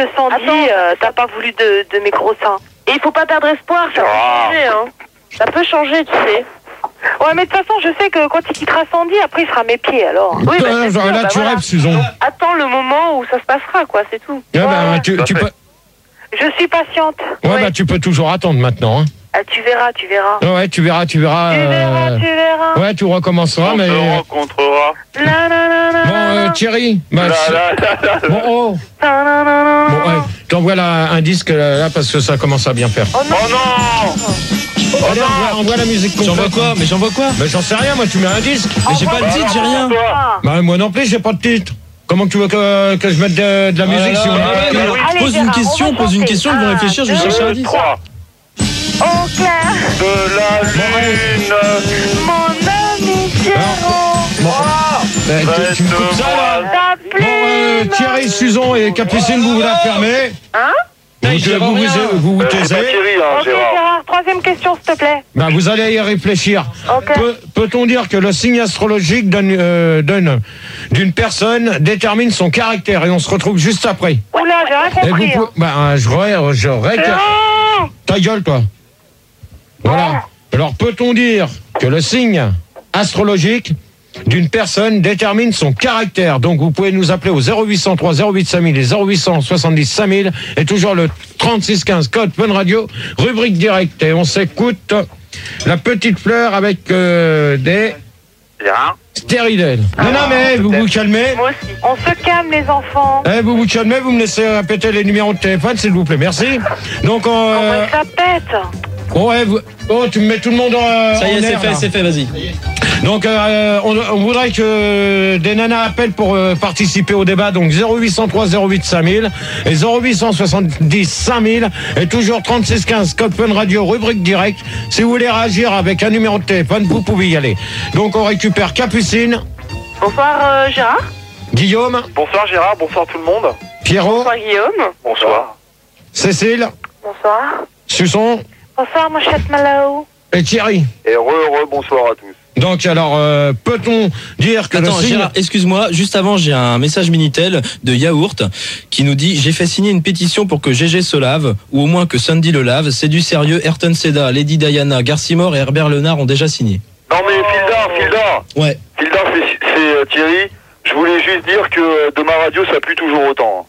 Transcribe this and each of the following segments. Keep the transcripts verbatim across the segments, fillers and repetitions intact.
Sandy, euh, t'as pas voulu de, de mes gros seins. Et il faut pas perdre espoir, ça peut changer, hein. Ça peut changer, tu sais. Ouais, mais de toute façon, je sais que quand il quittera Sandy, après il sera mes pieds, alors. Oui, bah, euh, sûr, là, bah, tu voilà. rêves, Susan. Attends le moment où ça se passera, quoi, c'est tout. Ouais, ouais. bah, tu, tu peux... Je suis patiente. Ouais, ouais, bah tu peux toujours attendre maintenant. Hein. Ah, tu verras, tu verras. Ouais, tu verras, tu verras. Tu verras, euh... tu verras. Ouais, tu recommenceras, On mais... se rencontrera. La, la, la, la, Bon, euh, Thierry, bah, La, je- la, la, la. bon, oh. la, la, la, la. Bon, ouais, t'envoies là, un disque là, là, parce que ça commence à bien faire. Oh non, Oh non. Allez, envoie, envoie la musique qu'on J'envoie fait. quoi? Mais j'envoie quoi? Bah j'en sais rien, moi tu mets un disque. Mais j'ai pas le titre, j'ai rien. Ah. Bah moi non plus, j'ai pas de titre. Comment tu veux que, que je mette de, de la musique si on Ah a ouais, pas de mais titre? alors, Allez, pose une Gérard, question, on va pose une chanter. question, ils vont Un, réfléchir, je vais deux, chercher un Deux, disque. trois. Oh Claire, De la lune. mon ami Pierrot. Bon, bah, tu, tu me coupes ça là? Ta Bon, euh, plume. Thierry, Susan et Capucine, vous vous la fermez. Hein? Vous il vous, gère vous, rien. vous, vous Euh, c'est taisez. pas Thierry, hein, Ok Gérard. Gérard, troisième question s'il te plaît. Bah, vous allez y réfléchir. Ok. Peut- Peut-on dire que le signe astrologique donne, euh, donne d'une personne détermine son caractère? Et on se retrouve juste après. Oula, j'ai rien Et vous compris. pouvez- bah, je ré- je ré- hein. Ta gueule, toi. Voilà. Alors, peut-on dire que le signe astrologique d'une personne détermine son caractère? Donc, vous pouvez nous appeler au zéro huit cent trois zéro huit cinq mille et zéro huit cent soixante-dix cinq mille et toujours le trente-six quinze code Fun Radio, rubrique directe. Et on s'écoute la petite fleur avec euh, des Gérard. stérides. Non, non, mais vous vous calmez. Moi aussi. On se calme les enfants. Eh, vous vous calmez, vous me laissez répéter les numéros de téléphone, s'il vous plaît. Merci. Donc, Oh, euh, mais ça pète. ouais, vous- oh, tu me mets tout le monde en. Ça y en est, c'est air, fait, là. c'est fait, vas-y. Donc, euh, on, on voudrait que des nanas appellent pour euh, participer au débat. Donc, zéro huit cent trois zéro huit cinq mille et zéro huit cent soixante-dix cinq mille et toujours trente-six quinze code Fun Radio, rubrique direct. Si vous voulez réagir avec un numéro de téléphone, vous pouvez y aller. Donc, on récupère Capucine, Bonsoir euh, Gérard. Guillaume, Bonsoir Gérard, bonsoir tout le monde. Pierrot, Bonsoir Guillaume. Bonsoir. Cécile, Bonsoir. Suçon Bonsoir mon chat Malao. et Thierry. Et re, re, bonsoir à tous. Donc, alors, euh, peut-on dire que Attends, le signe... Gérard, excuse-moi, juste avant, j'ai un message Minitel de Yaourt qui nous dit: j'ai fait signer une pétition pour que Gégé se lave, ou au moins que Sandy le lave. C'est du sérieux. Ayrton Seda, Lady Diana, Garcimore et Herbert Lenard ont déjà signé. Non mais Fildar, Fildar. Ouais. Fildar, c'est c'est, euh, Thierry. Je voulais juste dire que euh, de ma radio, ça pue toujours autant.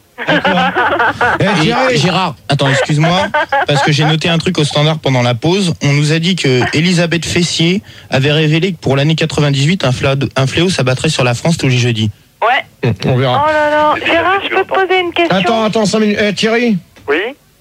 Eh, Et Thierry, Gérard, attends, excuse-moi, parce que j'ai noté un truc au standard pendant la pause. On nous a dit que Elisabeth Fessier avait révélé que pour l'année quatre-vingt-dix-huit, un fléau, un fléau s'abattrait sur la France tous les jeudis. Ouais. on verra. Oh là là. C'est Gérard, bien, je peux te poser une question? Attends, attends, cinq minutes. Eh, Thierry, Oui.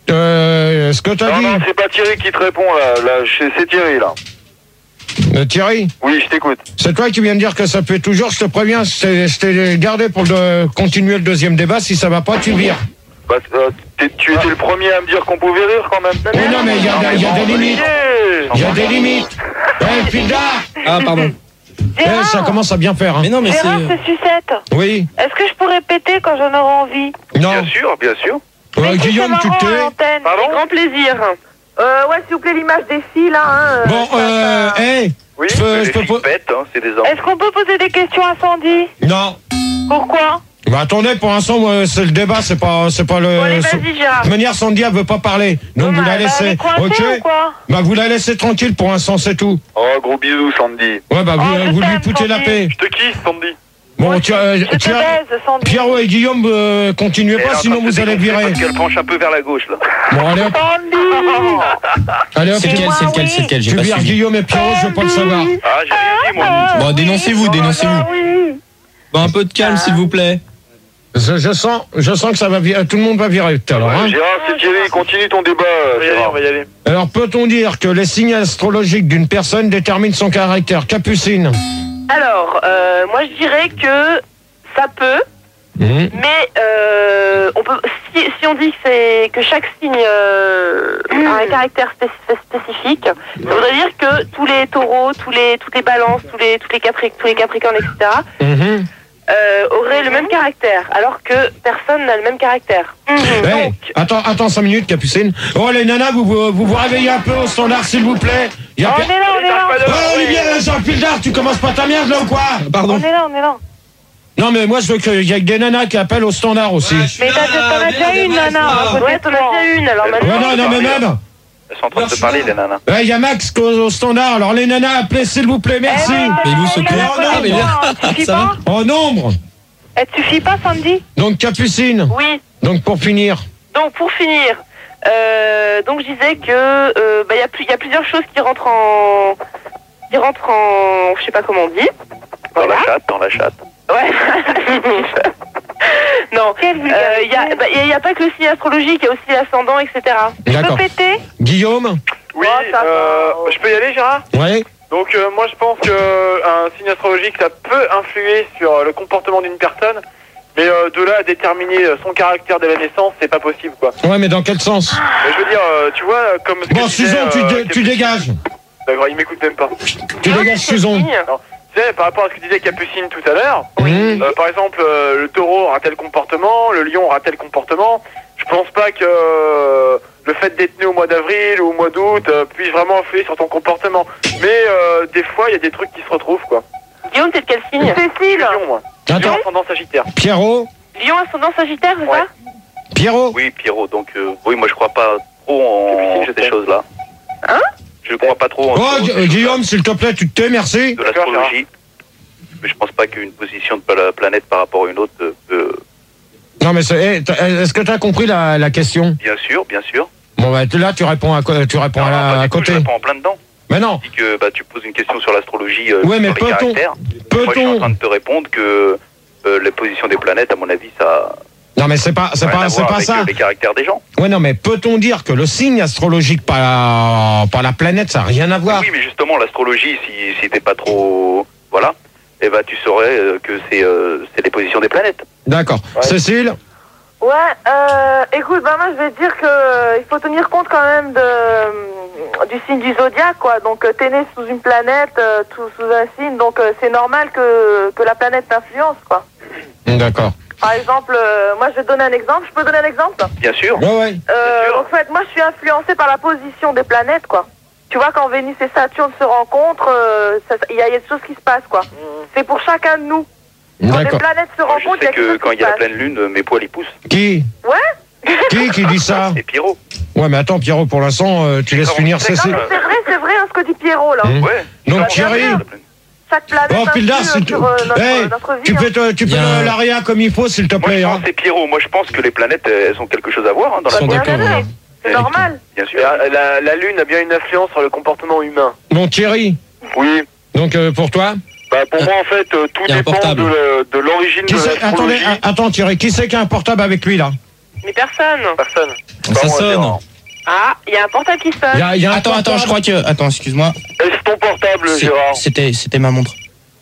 euh, ce que t'as Non, dit... non, c'est pas Thierry qui te répond là. là c'est c'est Thierry là. Euh, Thierry, Oui, je t'écoute. c'est toi qui viens de dire que ça peut toujours. Je te préviens, je t'ai- je t'ai gardé pour le, continuer le deuxième débat. Si ça va pas, tu vires. Bah, euh, t'es- tu étais le premier à me dire qu'on pouvait rire quand même. Oui, non, mais il y a, il y a des limites. Yeah. Il y a des limites. Eh, Fildar, Ah, pardon. eh, Gérard, ça commence à bien faire. Hein. Mais non, mais Gérard, c'est. c'est sucette. Oui. Est-ce que je pourrais péter quand j'en aurai envie? Non. Bien sûr, bien sûr. Ouais, Mais si, Guillaume, c'est tu marrant te à tais. l'antenne. Pardon? Avec grand plaisir. Euh, ouais, s'il vous plaît, l'image des filles, là. Hein, Bon, ça, euh, ça- eh, Oui, je peux, c'est je des peux pas. flipettes, hein, c'est des hommes. Est-ce qu'on peut poser des questions à Sandy? Non. Pourquoi? Bah attendez, pour l'instant, moi, c'est le débat, c'est pas, c'est pas le. Bon, allez, c'est- vas-y, Gérard. De manière, Sandy, elle veut pas parler. Donc vous la Elle laissez. est coincée Ok. ou quoi? Bah vous la laissez tranquille pour l'instant, c'est tout. Oh, gros bisous, Sandy. Ouais, bah vous, Oh, je vous lui t'aime, foutez la Sandy. paix. Je te kiffe, Sandy. Bon, tu, euh, Je te tu- baise, Sandy. Pierrot et Guillaume, euh, continuez Elle est pas, en sinon train de vous se allez dégonfler virer. parce qu'elle penche un peu vers la gauche là. Bon, allez hop, Sandy! allez hop. C'est lequel, c'est lequel, c'est lequel, j'ai Tu pas vires suivi. Guillaume et Pierrot, je veux pas le savoir. Ah, j'ai rien dit moi. Bon, dénoncez-vous, dénoncez-vous. Ah oui. Bon, un peu de calme, s'il vous plaît. Je, je sens, je sens que ça va virer, tout le monde va virer tout à l'heure. Hein. Gérard, c'est Thierry, continue ton débat. euh, Gérard, on va y aller. Alors, peut-on dire que les signes astrologiques d'une personne déterminent son caractère? Capucine. Alors, euh, moi je dirais que ça peut, Mmh. mais euh, on peut, si, si on dit que, c'est, que chaque signe euh, a un caractère spéc- spécifique, ça voudrait dire que tous les taureaux, tous les, toutes les balances, tous les, tous les, capri- tous les capricornes, et cetera, Mmh. euh, auraient le même caractère, alors que personne n'a le même caractère. Hey, Donc, attends, attends cinq minutes, Capucine. Oh, les nanas, vous vous, vous, vous réveillez un peu au standard, s'il vous plaît. Y a on per- est là, on est là, Oh, Olivier, Jean Fildard, tu commences pas ta merde, là, ou quoi? on Pardon. est là, on est là. Non, mais moi, je veux qu'il y ait des nanas qui appellent au standard aussi. Ouais, je suis Mais là, t'as t'en as déjà bien, une, bien, nana. bien. hein, peut-être t'en as déjà une. Alors Ouais, maintenant. Ouais, non, non, mais même. Elles sont en train de se parler, les nanas. Il y a Max au, au standard. Alors, les nanas, appelez, s'il vous plaît, merci. Mais vous, ce Eh, con. mais Ah, mais bien. Elle suffit Ça pas En nombre. Elle te suffit pas, Sandy? Donc, Capucine. Oui. Donc, pour finir. Donc pour finir, euh, donc je disais que euh, bah, y a plus, y a plusieurs choses qui rentrent en, qui rentrent en, je sais pas comment on dit. Dans Voilà. la chatte, dans la chatte. Ouais. Non. Il y a, bah, y a, y a pas que le signe astrologique, il y a aussi l'ascendant, et cetera. Tu D'accord. peux péter? Guillaume. Oui, Oh, ça euh, va. je peux y aller, Gérard? Ouais. Donc euh, moi je pense que un signe astrologique ça peut influer sur euh, le comportement d'une personne, mais euh, de là à déterminer euh, son caractère dès la naissance, c'est pas possible quoi. Ouais, mais dans quel sens? Mais je veux dire, euh, tu vois, euh, comme. ce que Bon, disait, Suzon, tu, euh, dé- tu Capucine- dégages. D'accord, il m'écoute même pas. Tu dégages, Suzon. Signe. Tu sais, par rapport à ce que disait Capucine tout à l'heure, Mmh. euh, par exemple, euh, le taureau aura tel comportement, le lion aura tel comportement. Je pense pas que euh, le fait d'être né au mois d'avril ou au mois d'août euh, puisse vraiment influer sur ton comportement. Mais euh, des fois, il y a des trucs qui se retrouvent quoi. Guillaume, c'est de quel signe? Je suis Cécile. lion, moi. Lion Attends. ascendant Sagittaire. Pierrot. Lion ascendant Sagittaire, c'est Ouais. ça? Pierrot. Oui, Pierrot, donc euh, oui, moi je crois pas trop en Capucine, je ces sais. choses-là. Hein? Je crois pas trop en Oh, ces Gu- choses-là. Guillaume, s'il te plaît, tu te tais, merci. De l'astrologie. Mais je pense pas qu'une position de la planète par rapport à une autre euh, peut... Non, mais c'est- eh, t'as- est-ce que tu as compris la, la question? Bien sûr, bien sûr. Bon, bah, là, tu réponds à, co- tu réponds Non, à, non, la- pas à du tout, côté. je réponds en plein dedans. Mais non, Tu dis que bah, tu poses une question sur l'astrologie, euh, Ouais, mais sur les peut-on- caractères. Moi, je suis en peut-on... train de te répondre que euh, les positions des planètes, à mon avis, ça Non, mais c'est pas, c'est n'a rien pas, à c'est voir pas avec ça. euh, les caractères des gens. Ouais, non, mais peut-on dire que le signe astrologique par la, par la planète, ça n'a rien à voir? Oui, mais justement, l'astrologie, si, si t'es pas trop... Voilà, eh ben, tu saurais euh, que c'est euh, c'est les positions des planètes. D'accord. Ouais. Cécile? Ouais, euh, écoute, bah moi je vais te dire que euh, il faut tenir compte quand même de, euh, du signe du zodiaque, quoi. Donc euh, t'es né sous une planète, euh, tout, sous un signe, donc euh, c'est normal que, que la planète t'influence, quoi. D'accord. Par exemple, euh, moi je vais te donner un exemple, je peux donner un exemple? Bien sûr. Ouais, ouais. Euh, sûr. en fait, moi je suis influencée par la position des planètes, quoi. Tu vois, quand Vénus et Saturne se rencontrent, euh, ça- il y, a il y a des choses qui se passent, quoi. C'est pour chacun de nous. Quand les D'accord. planètes se Moi, je rencontrent, il y sais a quelque que chose quand qui il y a la se passe. pleine lune, mes poils ils poussent. Qui? Ouais. Qui qui dit ça? C'est Pierrot. Ouais, mais attends, Pierrot, pour l'instant, euh, tu laisses comment finir c'est Non, Cécile. mais c'est vrai, c'est vrai, hein, ce que dit Pierrot, là. Mmh. Ouais. Donc, Bah, Thierry. bien sûr. Chaque planète Oh, Pildar, influe s'il te sur euh, notre, Hey, notre vie. tu hein. fais, te- tu Il y fais a un- l'aria comme il faut, s'il te Moi, plaît. je Hein. pense que c'est Pierrot. Moi, je pense que les planètes, elles ont quelque chose à voir hein, dans Ils la sont Bien d'accord, sûr, ouais. c'est normal. Bien sûr. Et, euh, la, la lune a bien une influence sur le comportement humain. Bon, Thierry, Oui. donc euh, pour toi? Bah pour moi en fait euh, tout Il y a un dépend portable. de, le- de l'origine Qui de c'est Attendez, l'astrologie. a- attends, Thierry, qui c'est qui a un portable avec lui, là? Mais personne. Personne. Ça Pas moi, sonne. Gérard. Ah, il y a un portable qui Il y sonne. a, il y a un Attends, attends, portable. je crois que. Attends, excuse-moi. Est-ce ton portable, C'est- Gérard? C'était, c'était ma montre.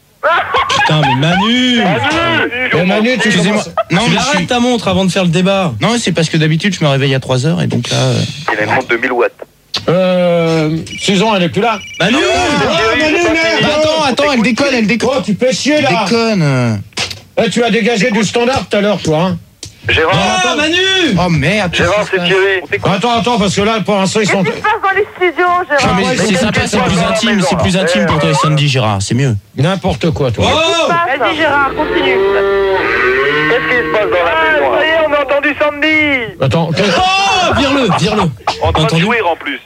Putain, mais Manu Eh, Manu, tu Excusez-moi. commences- Non, Tu mais je l'arrêtes suis- ta montre avant de faire le débat. non, c'est parce que d'habitude je me réveille à trois heures et donc là. euh, Il a une montre de mille watts. Euh, Susan, elle est plus là. Manu Oh, Manu, merde. Bah, attends, attends, elle déconne, elle déconne. Oh, tu fais chier, Elle là. déconne. euh. Eh, tu as dégagé du standard tout à l'heure, toi, hein. Gérard, Ah, Manu Oh merde. Gérard, c'est Thierry. Attends, attends, parce que là, pour l'instant, ils sont... Qu'est-ce qui se passe dans les studios, Non, Gérard? mais ouais, c'est mais sympa, c'est pas plus dans la intime, maison, c'est plus là. intime pour toi et Sandy, Gérard, c'est mieux. N'importe quoi, toi. Oh Vas-y, Gérard, continue. Qu'est-ce qui se passe dans la Ah, maison ça là y est, on a entendu Sandy. Attends, qu'est- Oh Vire-le, vire-le. En train de Entendu jouir en plus.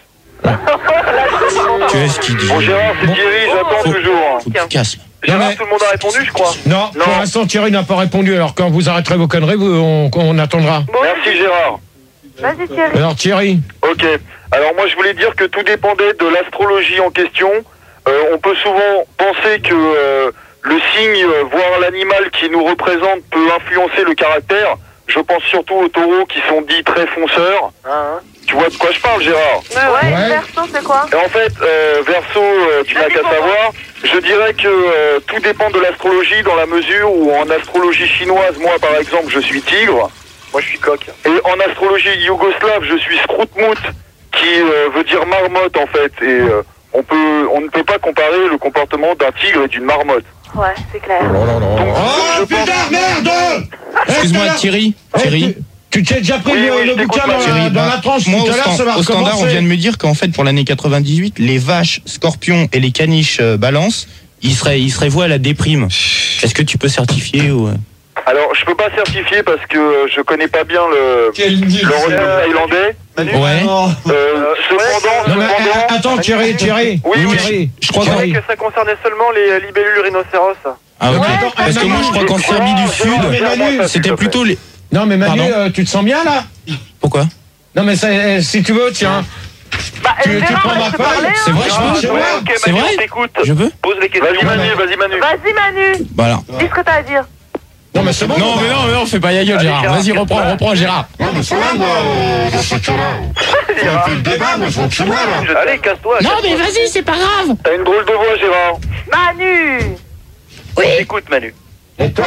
Tu vois ce qu'il dit. Bon Gérard, c'est Bon. Thierry, j'attends Faut- toujours. Faut que tu casses. Gérard, Non, mais- tout le monde a répondu, je crois. non, Non. pour l'instant, Thierry n'a pas répondu. Alors, quand vous arrêterez vos conneries, vous- on, on attendra. Bon, Merci Gérard. vas-y, Thierry. Alors, Thierry, Ok. Alors moi je voulais dire que tout dépendait de l'astrologie en question. Euh, on peut souvent penser que euh, le signe, euh, voire l'animal qui nous représente peut influencer le caractère. Je pense surtout aux taureaux qui sont dits très fonceurs. Tu vois de quoi je parle, Gérard? Ouais, Ouais. perso, c'est quoi? Et en fait, euh, Verseau, euh, tu n'as Vas-y, qu'à Bobo. savoir, je dirais que euh, tout dépend de l'astrologie dans la mesure où en astrologie chinoise, moi par exemple, je suis tigre. Moi je suis coq. Et en astrologie yougoslave, je suis Skroutmout, qui euh, veut dire marmotte en fait. Et euh, on peut, on ne peut pas comparer le comportement d'un tigre et d'une marmotte. Ouais, c'est clair. Oh là là. Donc, Oh, je pense- putain, merde. Excuse-moi, Eh, Thierry. eh, Thierry. Tu tu t'es déjà pris Oui, le, oui, le je t'écoute, bouquin là, dans, la- Thierry, dans bah, la tranche moi, tout au, à l'heure, stand- ça va au standard, on recommencer. vient de me dire qu'en fait, pour l'année quatre-vingt-dix-huit, les vaches, scorpions et les caniches euh, balance, il serait, il serait voué à la déprime. Est-ce que tu peux certifier ou... Alors, je peux pas certifier parce que euh, je connais pas bien le l'horoscope thaïlandais. Ouais. Euh, cependant, Non, mais, cependant... euh, attends, Thierry, Thierry. Oui, oui. Thierry. Je crois Je croyais Thierry. que ça concernait seulement les libellules rhinocéros. Ah ok. Ouais, Parce que moi je crois qu'en Serbie du Sud, c'était plutôt les... Non, mais Manu, Pardon euh, tu te sens bien là? Pourquoi? Non, mais ça, euh, si tu veux, tiens. Bah, Tu, tu Gérard, prends ma laisse feuille? parler, hein. C'est vrai, je Ah, peux ouais, ok, C'est Manu, vrai on t'écoute. Je peux? Pose les questions. Vas-y Manu, vas-y Manu. Vas-y Manu, Bah alors. dis ce que t'as à dire. Non, mais c'est bon. Non mais non mais non, fais pas la gueule Allez, Gérard. Gérard, Vas-y reprends, reprends Gérard. Non, mais c'est vrai, moi, dans ce cas-là. On fait le débat, mais faut que tu vois, là. Allez, casse-toi. Non mais vas-y, c'est pas grave. T'as une drôle de voix, Gérard. Manu. Écoute, Manu. Et toi?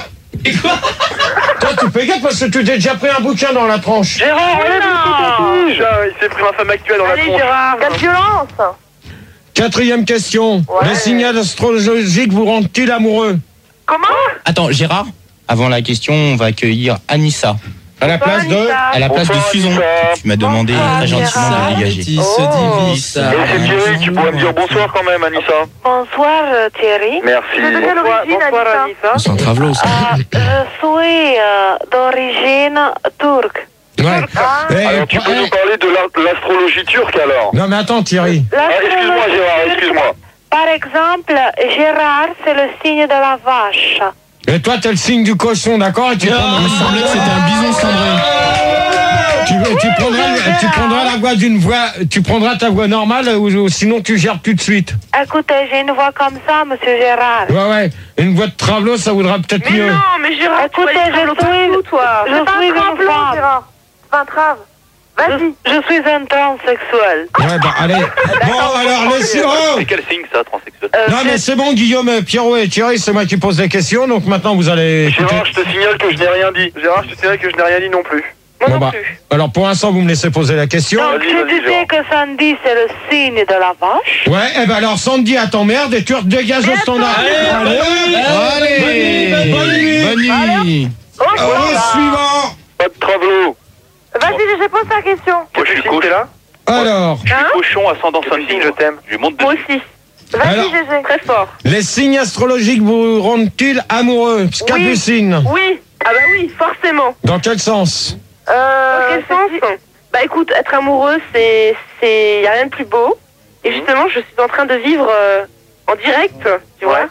Toi, tu fais gaffe parce que tu t'es déjà pris un bouquin dans la tranche. Gérard, Mais non. il s'est pris ma femme actuelle dans la Allez tronche. Gérard. Quelle violence. Quatrième question. Ouais. Les signaux astrologiques vous rendent-ils amoureux? Comment? Attends Gérard, avant la question, on va accueillir Anissa. À la place de... Anissa. À la place de Bonsoir, Susan. Anissa. Tu m'as demandé Bonsoir, très gentiment Gérard. de dégager. Petit se Oh. divise, ça. Et c'est Thierry, tu pourrais me dire bonsoir quand même, Anissa. Bonsoir euh, Thierry. Merci. Tu es de quelle origine, Anissa? C'est un travelo, ça. Ah, je suis euh, d'origine turque. Ouais. Ah. Eh, Alors tu peux eh, nous parler de la- de l'astrologie turque alors? Non, mais attends, Thierry. Ah, excuse-moi Gérard, excuse-moi. Par exemple, Gérard, c'est le signe de la vache. Et toi, t'es le signe du cochon, d'accord? Et tu prendras- Il me semblait que c'était un bison cendré. Tu, tu, prendras, tu prendras la voix d'une voix, tu prendras ta voix normale ou, ou sinon tu gères tout de suite. Écoutez, j'ai une voix comme ça, monsieur Gérard. Ouais, ouais. Une voix de travelot, ça voudra peut-être mieux. mais Gérard, écoutez, je suis, toi. Je suis une femme. C'est pas un trave. Vas-y. Je, je suis un transsexuel. Ouais, bah allez. Bon, alors, laissez. Oh C'est quel signe, ça, transsexuel? Euh, non, mais c'est bon, Guillaume, Pierrot et Thierry, c'est moi qui pose des questions, donc maintenant vous allez écouter. Gérard, je te signale que je n'ai rien dit. Gérard, je te signale que je n'ai rien dit non plus. Moi Bon, non bah, plus. alors pour l'instant, vous me laissez poser la question. Donc, Vas-y, je vas-y, disais Gérard. que Sandy, c'est le signe de la vache. Ouais, eh ben alors Sandy, à t'emmerde et tu dégages au standard. Allez, Allez, bonne nuit. bonne nuit. Oh, Au suivant. Pas de travelot. Vas-y, je pose ta question. Moi, je suis Capucine, t'es cochon. là? Alors, Je suis Hein cochon ascendant Capucine, samedi. je t'aime. Je lui monte Moi dessus. aussi. Vas-y, Alors. Gégé. Très fort. les signes astrologiques vous rendent-ils amoureux? Capucine. Oui. Ah bah oui, forcément. Dans quel sens? Euh, Dans quel sens? Bah écoute, être amoureux, c'est, c'est, y a rien de plus beau. Et justement, je suis en train de vivre euh, en direct, tu vois.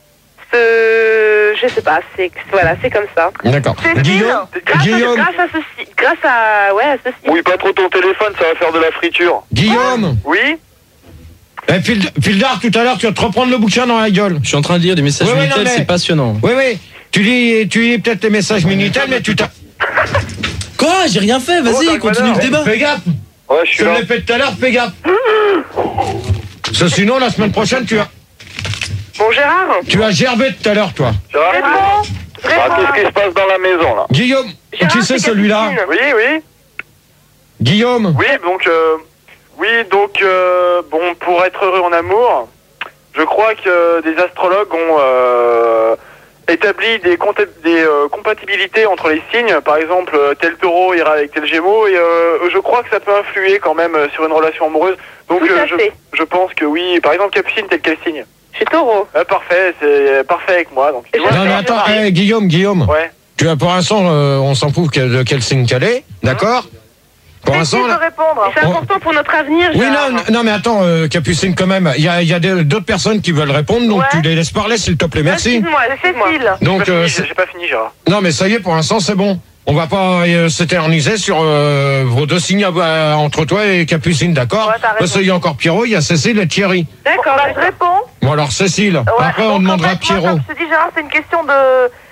Ce, je sais pas, c'est, voilà, c'est comme ça. D'accord. Guillaume, Grâce, Guillaume, à, grâce à ceci, grâce à, ouais, à ceci. Oui, pas trop ton téléphone, ça va faire de la friture. Guillaume. Oui? Eh, Fil- Fildar, tout à l'heure, tu vas te reprendre le bouquin dans la gueule. Je suis en train de lire des messages Ouais, ouais, Minitel, non, mais- c'est passionnant. Oui, oui. Tu lis, tu lis peut-être les messages Minitel, mais tu t'as. Quoi? J'ai rien fait, vas-y, Oh, continue le Dark débat. Fais gaffe. Ouais, je Je suis te là. l'ai fait tout à l'heure, fais gaffe. Parce que sinon, la semaine prochaine, tu as, Bon, Gérard, tu as gerbé tout à l'heure, toi. Gérard, réponds. ah, Réponds. qu'est-ce qui se passe dans la maison là? Guillaume, Gérard, qui c'est c'est celui-là? Capucine. Oui, oui. Guillaume. Oui, donc, euh, oui, donc, euh, bon, pour être heureux en amour, je crois que des astrologues ont euh, établi des, compta- des euh, compatibilités entre les signes. Par exemple, euh, tel taureau ira avec tel gémeau, et euh, je crois que ça peut influer quand même euh, sur une relation amoureuse. Donc, Tout à euh, je, fait. je pense que oui. Par exemple, Capucine, tel quel signe? Je suis taureau. Ah, parfait, c'est parfait avec moi. Donc, tu Et vois, je- Non, mais attends, eh, Guillaume, Guillaume. ouais. Tu as pour l'instant, euh, on s'en fout que- de quel signe qu'elle est, d'accord? Pour l'instant, Merci là. de répondre. C'est On- important pour notre avenir, Oui, Gérard. non, non, mais attends, euh, Capucine, quand même, il y a, il y a des- d'autres personnes qui veulent répondre, donc Ouais. tu les laisses parler, s'il te plaît, merci. Excuse-moi, Cécile. Donc, J'ai pas euh, fini, c'est- j'ai pas fini, Gérard. non, mais ça y est, pour l'instant, c'est bon. On va pas euh, s'éterniser sur euh, vos deux signes euh, entre toi et Capucine, d'accord? Ouais, t'as raison. Parce qu'il y a encore Pierrot, il y a Cécile et Thierry. D'accord, bah, je réponds. Bon, alors, Cécile, Ouais, après, on donc, demandera en à fait, moi, Pierrot. comme je te dis, Gérard, c'est une question de,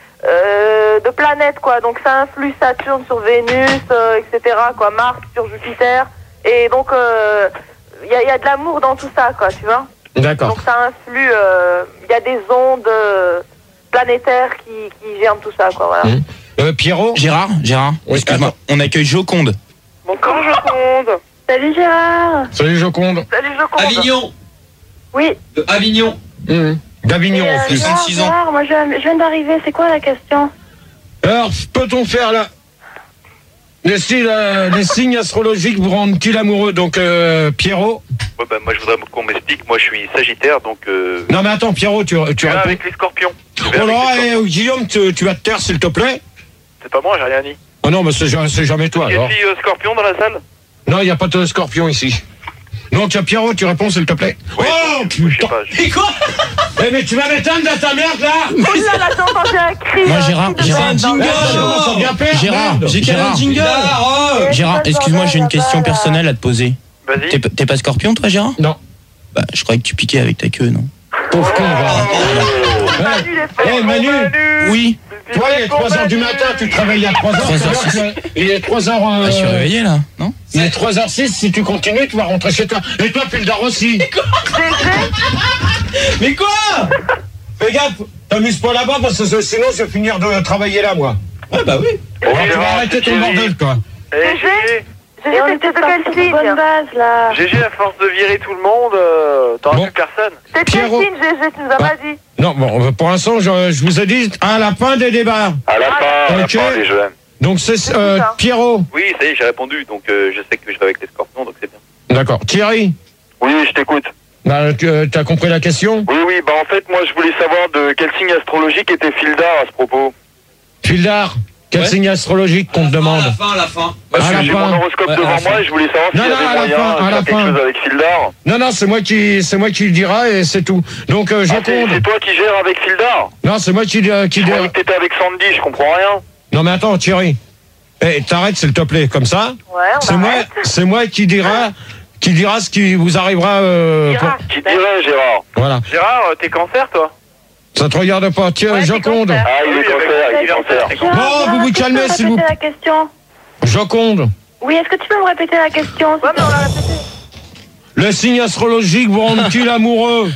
euh, de planète, quoi. Donc, ça influe Saturne sur Vénus, euh, et cetera, quoi. Mars sur Jupiter. Et donc, il y, a, y a de l'amour dans tout ça, quoi, tu vois. D'accord. Donc, ça influe. Il y a des ondes euh, planétaires qui, qui gèrent tout ça, quoi, voilà. Mmh. Euh, Pierrot? Gérard, Gérard, Oui, excuse-moi, on accueille Joconde. Bon, comment je compte? Salut, Gérard. Salut, Joconde. Salut, je compte. Avignon. Oui. De Avignon. Mmh. D'Avignon, Et, euh, en plus. Gérard, soixante-six ans. Gérard, moi, je, je viens d'arriver. C'est quoi la question? Alors, peut-on faire la... Les, styles, euh, les signes astrologiques vous rendent-ils amoureux? Donc, euh, Pierrot. Ouais, bah, moi, je voudrais qu'on m'explique. Moi, je suis Sagittaire, donc. Euh... Non, mais attends, Pierrot, tu, tu Tu viens réponds. avec les Scorpions. Tu Oh viens avec là, les eh, Guillaume, tu, tu vas te taire, s'il te plaît. C'est pas moi, j'ai rien dit. Oh non, mais c'est ja- c'est jamais toi, Il y a alors. une fille euh, Scorpion dans la salle? Non, il n'y a pas de scorpion ici. Donc, Pierrot, tu réponds, s'il te plaît. Oui, Oh, je sais putain. pas. je- Et quoi? Eh, mais tu vas m'éteindre dans ta merde, là. Oh là là, j'ai entendu un cri. Moi, euh, Gérard, cri de Gérard, merde dans le- Eh, ça commence à bien faire, Gérard, merde. J'ai qu'un Gérard. jingle. Eh, Gérard, c'est pas excuse-moi, j'ai une le question bordel, là-bas, personnelle à te poser. Vas-y. T'es, t'es pas scorpion, toi, Gérard? Non. Bah, je croyais que tu piquais avec ta queue, non? Pauvre con, va. là. Manu, il est fort. Eh, Manu. Oui. Toi, il est trois heures du matin, tu te réveilles à trois heures. trois heures c'est-à-dire six. que Il est trois heures. Ah, je suis réveillé, là, non? Il est trois heures six, si tu continues, tu vas rentrer chez toi. Et toi, Pildar aussi. Mais quoi? Fais gaffe, t'amuses pas là-bas parce que sinon je vais finir de travailler là, moi. Ouais, bah oui. Alors, tu vas Gérard, arrêter c'est ton Thierry. bordel, toi. Eh, Gégé, Gégé, t'étais de quel signe? Bonne base, là. Gégé, à force de virer tout le monde, euh, t'auras Bon. plus personne. T'es de quel Pierrot. signe, Gégé? Tu nous as Ah. pas dit. Non, bon, pour l'instant, je, je vous ai dit à la fin des débats. À la fin, à la Ok. fin, les jeunes. Donc c'est euh, Pierrot. Oui, ça y est, j'ai répondu, donc euh, je sais que je vais avec les Scorpions, donc c'est bien. D'accord. Thierry, Oui, je t'écoute. bah, tu as compris la question? Oui, oui, bah en fait, moi, je voulais savoir de quel signe astrologique était Fildar à ce propos. Pildar, quel Ouais. signe astrologique qu'on te demande? À la fin, à la fin. Parce À que la j'ai fin. mon horoscope Ouais, à devant la fin. moi et je voulais savoir Non, s'il y non, avait à la moyen fin, à de la faire quelque fin. chose avec Fildar. Non, non, c'est moi qui, c'est moi qui le dira et c'est tout. Donc euh, Ah, c'est c'est Joconde. toi qui gères avec Fildar? Non, c'est moi qui, euh, qui Je dira. croyais que t'étais avec Sandy, je comprends rien. Non, mais attends, Thierry. Eh, t'arrêtes, s'il te plaît, comme ça. Ouais, on C'est moi, arrête. c'est moi qui dira, qui dira ce qui vous arrivera. Euh, Gérard, pour- Qui dirait, Gérard? Voilà. Gérard, euh, t'es cancer, toi? Ça te regarde pas. Tiens, Ouais, Joconde. t'es cancer. Ah, il est Oui, cancer, il est avec- cancer. avec- Bon, vous vous calmez, s'il vous plaît. la question. Joconde. Oui, est-ce que tu peux me répéter la question? Ouais, mais on l'a répété. Le signe astrologique vous rend-il amoureux?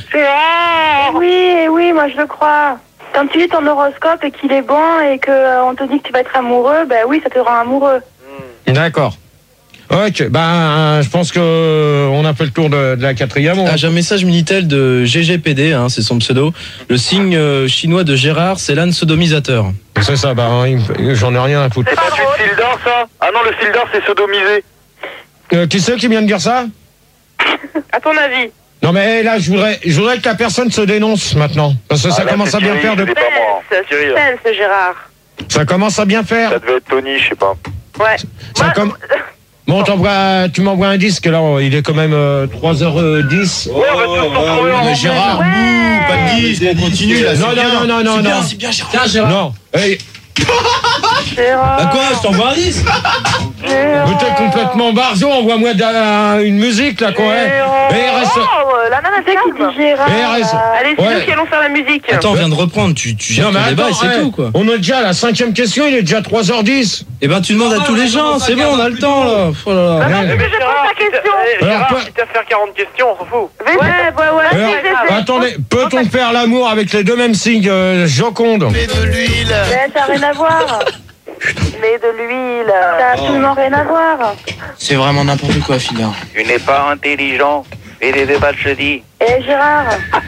Oui, oui, moi je le crois. Quand tu lis ton horoscope et qu'il est bon et qu'on te dit que tu vas être amoureux, ben oui, ça te rend amoureux. D'accord. Ok, ben, euh, je pense que euh, on a fait le tour de, de la quatrième. on- Ah, j'ai un message Minitel de G G P D, hein, c'est son pseudo. Le signe euh, chinois de Gérard, c'est l'âne sodomisateur. C'est ça, ben, il me- j'en ai rien à foutre. C'est pas du Fildar, ça? Ah non, le Fildar, c'est sodomisé. Euh, qui c'est qui vient de dire ça? À ton avis? Non, mais là, je voudrais, je voudrais que la personne se dénonce maintenant. Parce que ça Ah, là, commence c'est à bien Thierry, faire. De... c'est pas moi. Suspense, Thierry, là. suspense, Gérard. Ça commence à bien faire. Ça devait être Tony, je sais pas. Ouais. Ça Moi, comme- Bon, t'envoies- tu m'envoies un disque, là, il est quand même euh, trois heures dix. Ouais, on va tous se retrouver en Mais Gérard, Ouais. bouh, pas de disque, on continue là. Non, c'est bien. non, non, non, non, C'est bien, non. c'est bien, Gérard. Tiens, Gérard. Non. Hey, Gérard. Bah quoi, je t'envoie un disque. Gérard. mais t'es complètement barjo, envoie-moi de la- une musique, là, quoi. hein. Gérard. Eh, reste... Oh, la nana, C'est qui dit Gérard? Eh, reste... là Allez, c'est Ouais. nous qui allons faire la musique. Attends, on vient de reprendre, tu, tu gères Non, ton mais débat attends, et c'est hey, tout, quoi. on est déjà à la cinquième question, il est déjà trois heures dix. Eh ben, tu demandes à tous les gens, c'est bon, on a le temps, là. Oh là là. Ah non, Ouais. mais je pose la question. Eh, Alors, Gérard, quoi- quitte à faire quarante questions, on s'en fout. Ouais, ouais, ouais. Alors, c'est grave. attendez, peut-on faire l'amour avec les deux mêmes signes, euh, Joconde? Mais ça n'a rien à voir. Mais de l'huile. Ça n'a absolument rien à voir. C'est vraiment n'importe quoi, Fildar. Tu n'es pas intelligent. Fais des débats de jeudi. Eh Gérard,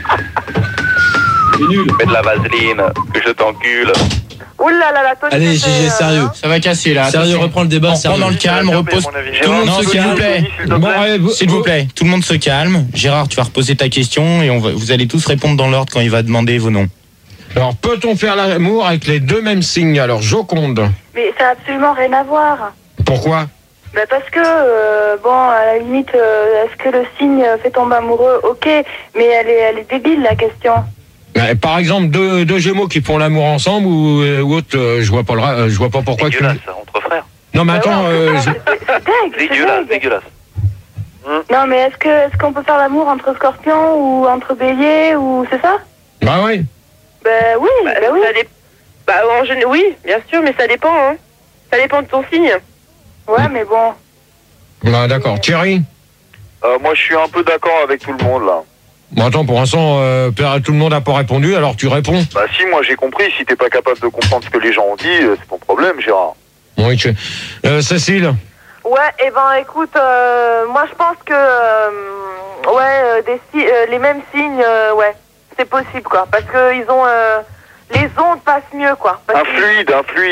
Mets de la vaseline, que je t'encule. Ouh là là là, Tony. Allez, c'était, Gégé, euh, sérieux. Ça va casser là. Sérieux, attention. reprends le débat, On sérieux. prend dans le calme, repose. Mon avis. Tout le monde Gérard, se s'il calme. te plaît. S'il te Bon, plaît. allez, vous- S'il vous plaît, tout le monde se calme. Gérard, tu vas reposer ta question et on va, vous allez tous répondre dans l'ordre quand il va demander vos noms. Alors, peut-on faire l'amour avec les deux mêmes signes? Alors, Joconde. mais ça n'a absolument rien à voir. Pourquoi? Ben parce que, euh, bon, à la limite, euh, est-ce que le signe fait tomber amoureux? Ok, mais elle est, elle est débile la question. Euh, Par exemple, deux, deux Gémeaux qui font l'amour ensemble ou, euh, ou autre, euh, je vois pas le, ra- euh, je vois pas pourquoi. tu- Dégueulasse, entre frères. Non, mais Ben attends, ouais, euh, c'est je- ça, c'est- c'est dingue, c'est Dégueulasse, dingue. dégueulasse. Non, mais est-ce que, est-ce qu'on peut faire l'amour entre scorpions ou entre béliers ou c'est ça? bah oui. Ben oui, Bah, ben oui. ça dé- bah, en général, oui, bien sûr, mais ça dépend, hein. Ça dépend de ton signe. Ouais, mais bon. Bah d'accord. Thierry. Euh, moi, je suis un peu d'accord avec tout le monde, là. Bon, attends, pour l'instant, euh, tout le monde n'a pas répondu, alors tu réponds. Bah si, moi, j'ai compris. Si t'es pas capable de comprendre ce que les gens ont dit, euh, c'est ton problème, Gérard. Oui, tu- euh, Cécile. Ouais, et ben écoute, euh, moi je pense que euh, ouais, euh, des si- euh, les mêmes signes, euh, ouais, c'est possible quoi, parce que ils ont euh, les ondes passent mieux quoi. Parce Un que- fluide, un fluide.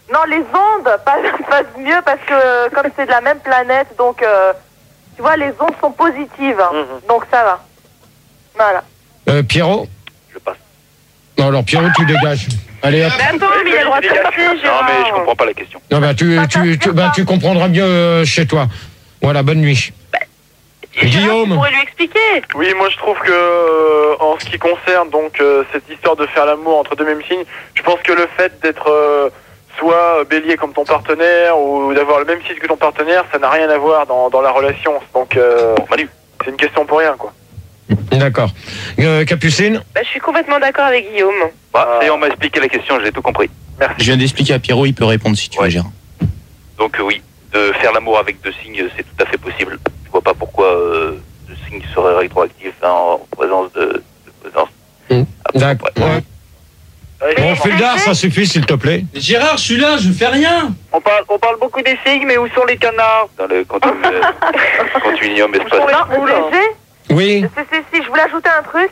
Non, les ondes passent, passent mieux parce que comme c'est de la même planète, donc euh, tu vois, les ondes sont positives. Hein. Mm-hmm. Donc ça va. Voilà. Euh, Pierrot? Je passe. Non, alors Pierrot, tu dégages. Allez, hop. Mais attends, mais il a le droit de passer, Gérard. Non, mais je comprends pas la question. Non, bah, tu, tu, tu, bah, tu comprendras mieux euh, chez toi. Voilà, bonne nuit. Bah, Guillaume. Tu pourrais lui expliquer. Oui, moi je trouve que euh, en ce qui concerne donc euh, cette histoire de faire l'amour entre deux mêmes signes, je pense que le fait d'être euh, soit bélier comme ton partenaire ou d'avoir le même signe que ton partenaire, ça n'a rien à voir dans, dans la relation. Donc euh, Manu. C'est une question pour rien, quoi. D'accord. Euh, Capucine? Bah, je suis complètement d'accord avec Guillaume. Bah, et on m'a expliqué la question, j'ai tout compris. Merci. Je viens d'expliquer à Pierrot, il peut répondre si tu Ouais. veux, Gérard. Donc euh, oui, de faire l'amour avec deux signes, c'est tout à fait possible. Je vois pas pourquoi euh, deux signes seraient rétroactifs hein, en présence de, de présence. Mmh. Après, D'accord. ouais. Ouais. Bon, Fulgard, ça suffit, s'il te plaît. Gérard, je suis là, je fais rien. On parle, on parle beaucoup des signes, mais où sont les canards? Dans le continu- euh, continuum espace. Non, léger. Oui. C'est, c'est, si, je voulais ajouter un truc.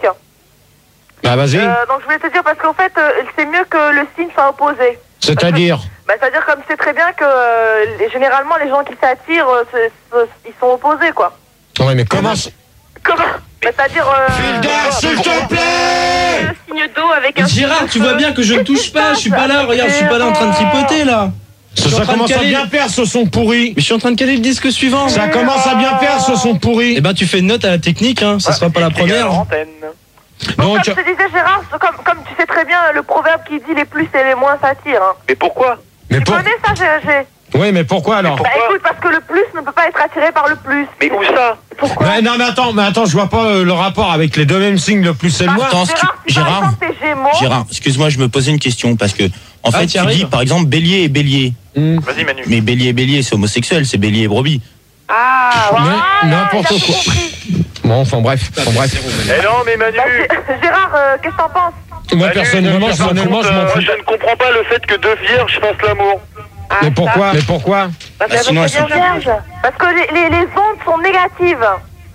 Bah, vas-y. Euh, donc je voulais te dire parce qu'en fait, euh, c'est mieux que le signe soit opposé. C'est-à-dire? Bah, c'est-à-dire comme c'est très bien que euh, les- généralement les gens qui s'attirent, euh, c'est- c'est- ils sont opposés, quoi. Ouais, mais comment? ça- Comment bah, c'est-à-dire. Euh, Fulgard, s'il te plaît! le signe d'eau avec un. Gérard, tu vois bien que je ne touche pas, je suis pas là, regarde, je suis pas là en train de tripoter là. Ça, Je suis en ça train de commence à caler- bien faire ce son pourri. Mais je suis en train de caler le disque suivant. Ça commence à bien faire ce son pourri. Eh ben tu fais une note à la technique, hein, ça sera pas la première. Antenne. Bon, Donc, comme je te disais, Gérard, c'est comme, comme tu sais très bien le proverbe qui dit les plus et les moins s'attirent. Hein. Mais pourquoi? mais Tu pour... connais ça, G G? Oui, mais pourquoi alors? Bah écoute, parce que le plus ne peut pas être attiré par le plus. Mais où ça? Pourquoi? Mais non, mais attends, mais attends, je vois pas euh, le rapport avec les deux mêmes signes, le plus et le moins. Attends, ce Gérard, que- si par Gérard, exemple t'es Gémeaux, Gérard, excuse-moi, je me posais une question parce que en Ah, fait, t'y tu arrives dis par exemple bélier et bélier. Hmm. Vas-y, Manu. Mais bélier et bélier, c'est homosexuel, c'est bélier et brebis. ah, voilà, Mais n'importe il a tout quoi. compris. Bon, enfin bref, enfin bref. Eh non, mais Manu. Bah, G- Gérard, euh, qu'est-ce que t'en penses? Moi Manu, personnellement, par personnellement, contre, je m'en euh, fous. je ne comprends pas le fait que deux vierges fassent l'amour. Ah, Mais ça. pourquoi? Mais pourquoi? Parce Ah, que sinon, c'est elles bien vierge. Parce que les, les, les ondes sont négatives.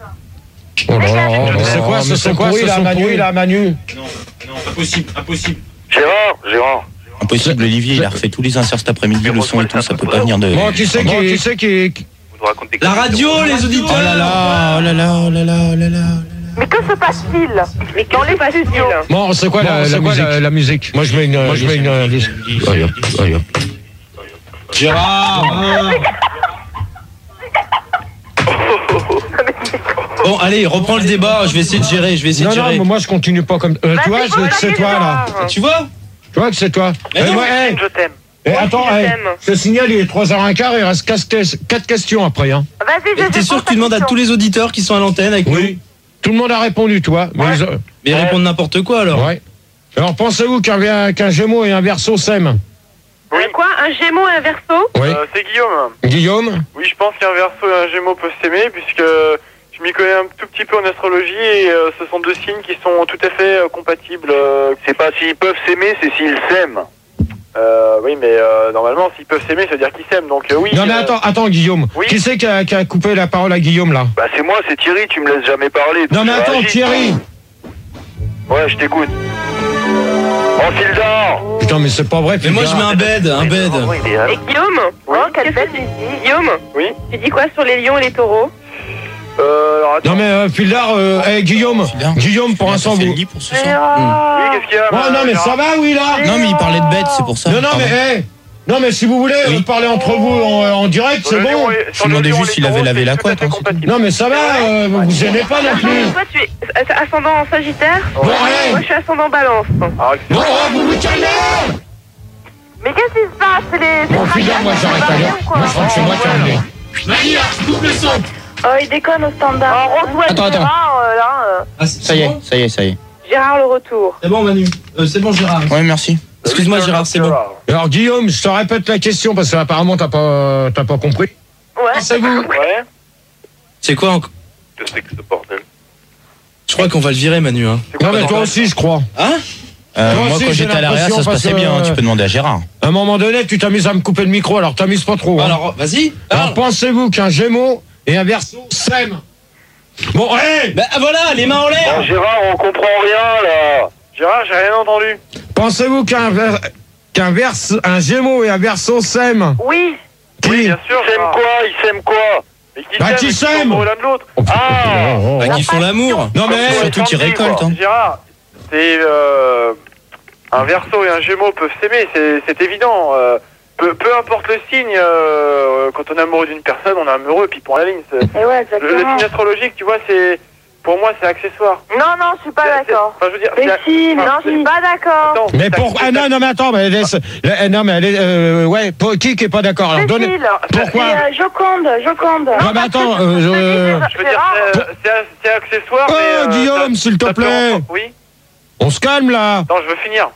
Oh là là, c'est quoi ce son pourri là, Manu, là, Manu? Non, non, impossible, impossible. Gérard, Gérard. Impossible, Olivier, il a refait tous les inserts cet après-midi, le son et tout, ça peut pas venir de. Bon, qui c'est qui, qui c'est qui, qui- Vous nous racontez La quoi? radio, les auditeurs. Oh là là, oh là là, oh là là, oh là là. Mais que se passe-t-il dans les studios? Bon, c'est quoi, la, la, musique la, la musique Moi, je mets une. Moi, je mets une. euh, liste. Allez, hop, allez, hop. Gérard. Bon, allez, reprends le débat, je vais essayer de gérer, je vais essayer Non, de non, gérer. mais moi, je continue pas comme. Euh, tu vois, Vas-y, je- vas-y, c'est toi là. Gérard. Tu vois? Tu vois que c'est toi. Mais Eh, non, moi, eh, Je t'aime. eh, Moi attends, aussi, je eh, t'aime. je te signale, il est trois heures quinze, il reste quatre questions après. Hein. Vas-y, Mais G G, t'es sûr pose que tu ta demandes à question. tous les auditeurs qui sont à l'antenne avec nous? Oui. Tout le monde a répondu, toi. Mais ils ont- Mais ils répondent n'importe quoi alors. Ouais. Alors, pensez-vous qu'un qu'un Gémeaux et un Verseau s'aiment? Oui. Un quoi? Un Gémeaux et un Verseau? Oui. Euh, c'est Guillaume. Guillaume? Oui, je pense qu'un Verseau et un Gémeaux peuvent s'aimer, puisque je m'y connais un tout petit peu en astrologie, et euh, ce sont deux signes qui sont tout à fait euh, compatibles. euh, C'est pas s'ils peuvent s'aimer, c'est s'ils s'aiment. euh, oui, mais euh, normalement, s'ils peuvent s'aimer, ça veut dire qu'ils s'aiment, donc euh, oui. Non, mais euh, attends, attends, Guillaume. Oui. Qui c'est qui a, qui a coupé la parole à Guillaume là? Bah c'est moi, c'est Thierry, tu me laisses jamais parler. donc Non, mais je attends, réagis. Thierry! Ouais, je t'écoute. En fil d'or. Putain, mais c'est pas vrai. Mais moi je mets un bed, un bed. Oh, idéal. Et Guillaume? Oui. Oh, quelle belle musique. Guillaume? Oui. Tu dis quoi sur les lions et les taureaux? Euh, alors attends. Non, mais euh, Fildar, euh, hey, Guillaume, Fildar. Guillaume, pour Il a l'instant, fait vous. le lit pour ce soir. Oui, Gérard. qu'est-ce qu'il y a Ouais, non, mais ça va, oui, là? Non, mais il parlait de bête, c'est pour ça. Non, non, Pardon. mais, hey, non, mais si vous voulez Oui. euh, parler entre vous en, en direct, c'est bon. Je me demandais juste s'il avait lavé la couette, hein, c'est tout. Non, mais ça va, euh, vous vous gênez pas non plus. Toi, tu es ascendant Sagittaire? Bon, allez. Moi, je suis ascendant Balance. Bon, oh, vous vous calmez. Mais qu'est-ce qui se passe? C'est les. Bon, Fildar, moi, j'arrête à l'heure. Moi, je rentre chez moi, terminé. Oh, il déconne au standard. On reçoit Attends, attends. Gérard, euh, là. euh, Ah, c'est Ça y est, bon ça y est, ça y est. Gérard, le retour. C'est bon Manu. Euh, c'est bon Gérard. Ouais, merci. Excuse-moi Gérard, c'est bon. Alors, Guillaume, je te répète la question parce que apparemment, t'as pas, t'as pas compris. Ouais. C'est vous. Ouais. C'est quoi encore? Que c'est que ce bordel? Je crois qu'on va le virer Manu. Hein. Non, mais toi aussi, je crois. Hein? Euh, Moi moi, aussi, quand j'ai j'étais à l'arrière, ça l'impression se parce passait que- bien. hein, Tu peux demander à Gérard. À un moment donné, tu t'amuses à me couper le micro, alors t'amuses pas trop. Hein. Alors vas-y. Alors, parle. pensez-vous qu'un Gémeaux et un Verseau s'aiment? Bon, hé, Bah voilà, les mains en Bon, l'air. Gérard, on comprend rien là. Gérard, j'ai rien entendu. pensez-vous qu'un ver- qu'un verse, un Gémeaux et un Verseau s'aiment? Oui. Qui? Oui, bien sûr. Ils s'aiment quoi? Ils s'aiment quoi? Et qui Bah, s'aiment, qui et sont s'aiment amoureux l'un de l'autre. Oh, putain, Ah oh, oh, Bah, oh. qui font l'amour. Non mais surtout qu'ils récoltent, hein. Gérard, c'est euh, un Verseau et un Gémeaux peuvent s'aimer, c'est, c'est évident. Euh, peu, peu importe le signe, euh, quand on est amoureux d'une personne, on est amoureux, puis pour la ligne. C'est, Et ouais, le, le exactement. signe astrologique, tu vois, c'est pour moi, c'est accessoire. Non, non, je suis pas C'est- d'accord. c'est- Enfin, je veux dire, Mais c'est- si, mais Non, je suis si. pas d'accord. Attends, Mais c'est- pour c'est- ah, non non mais attends mais laisse, la- non mais elle est, euh, ouais pour, qui qui est pas d'accord alors donne Cécile. pourquoi C'est euh, Joconde, Joconde. non mais attends euh, je- Je veux dire, c'est, c'est, c'est accessoire, Oh, mais... euh, Guillaume, ça- s'il te ça peut plaît. en- Oui. on se calme là. Non, je veux finir.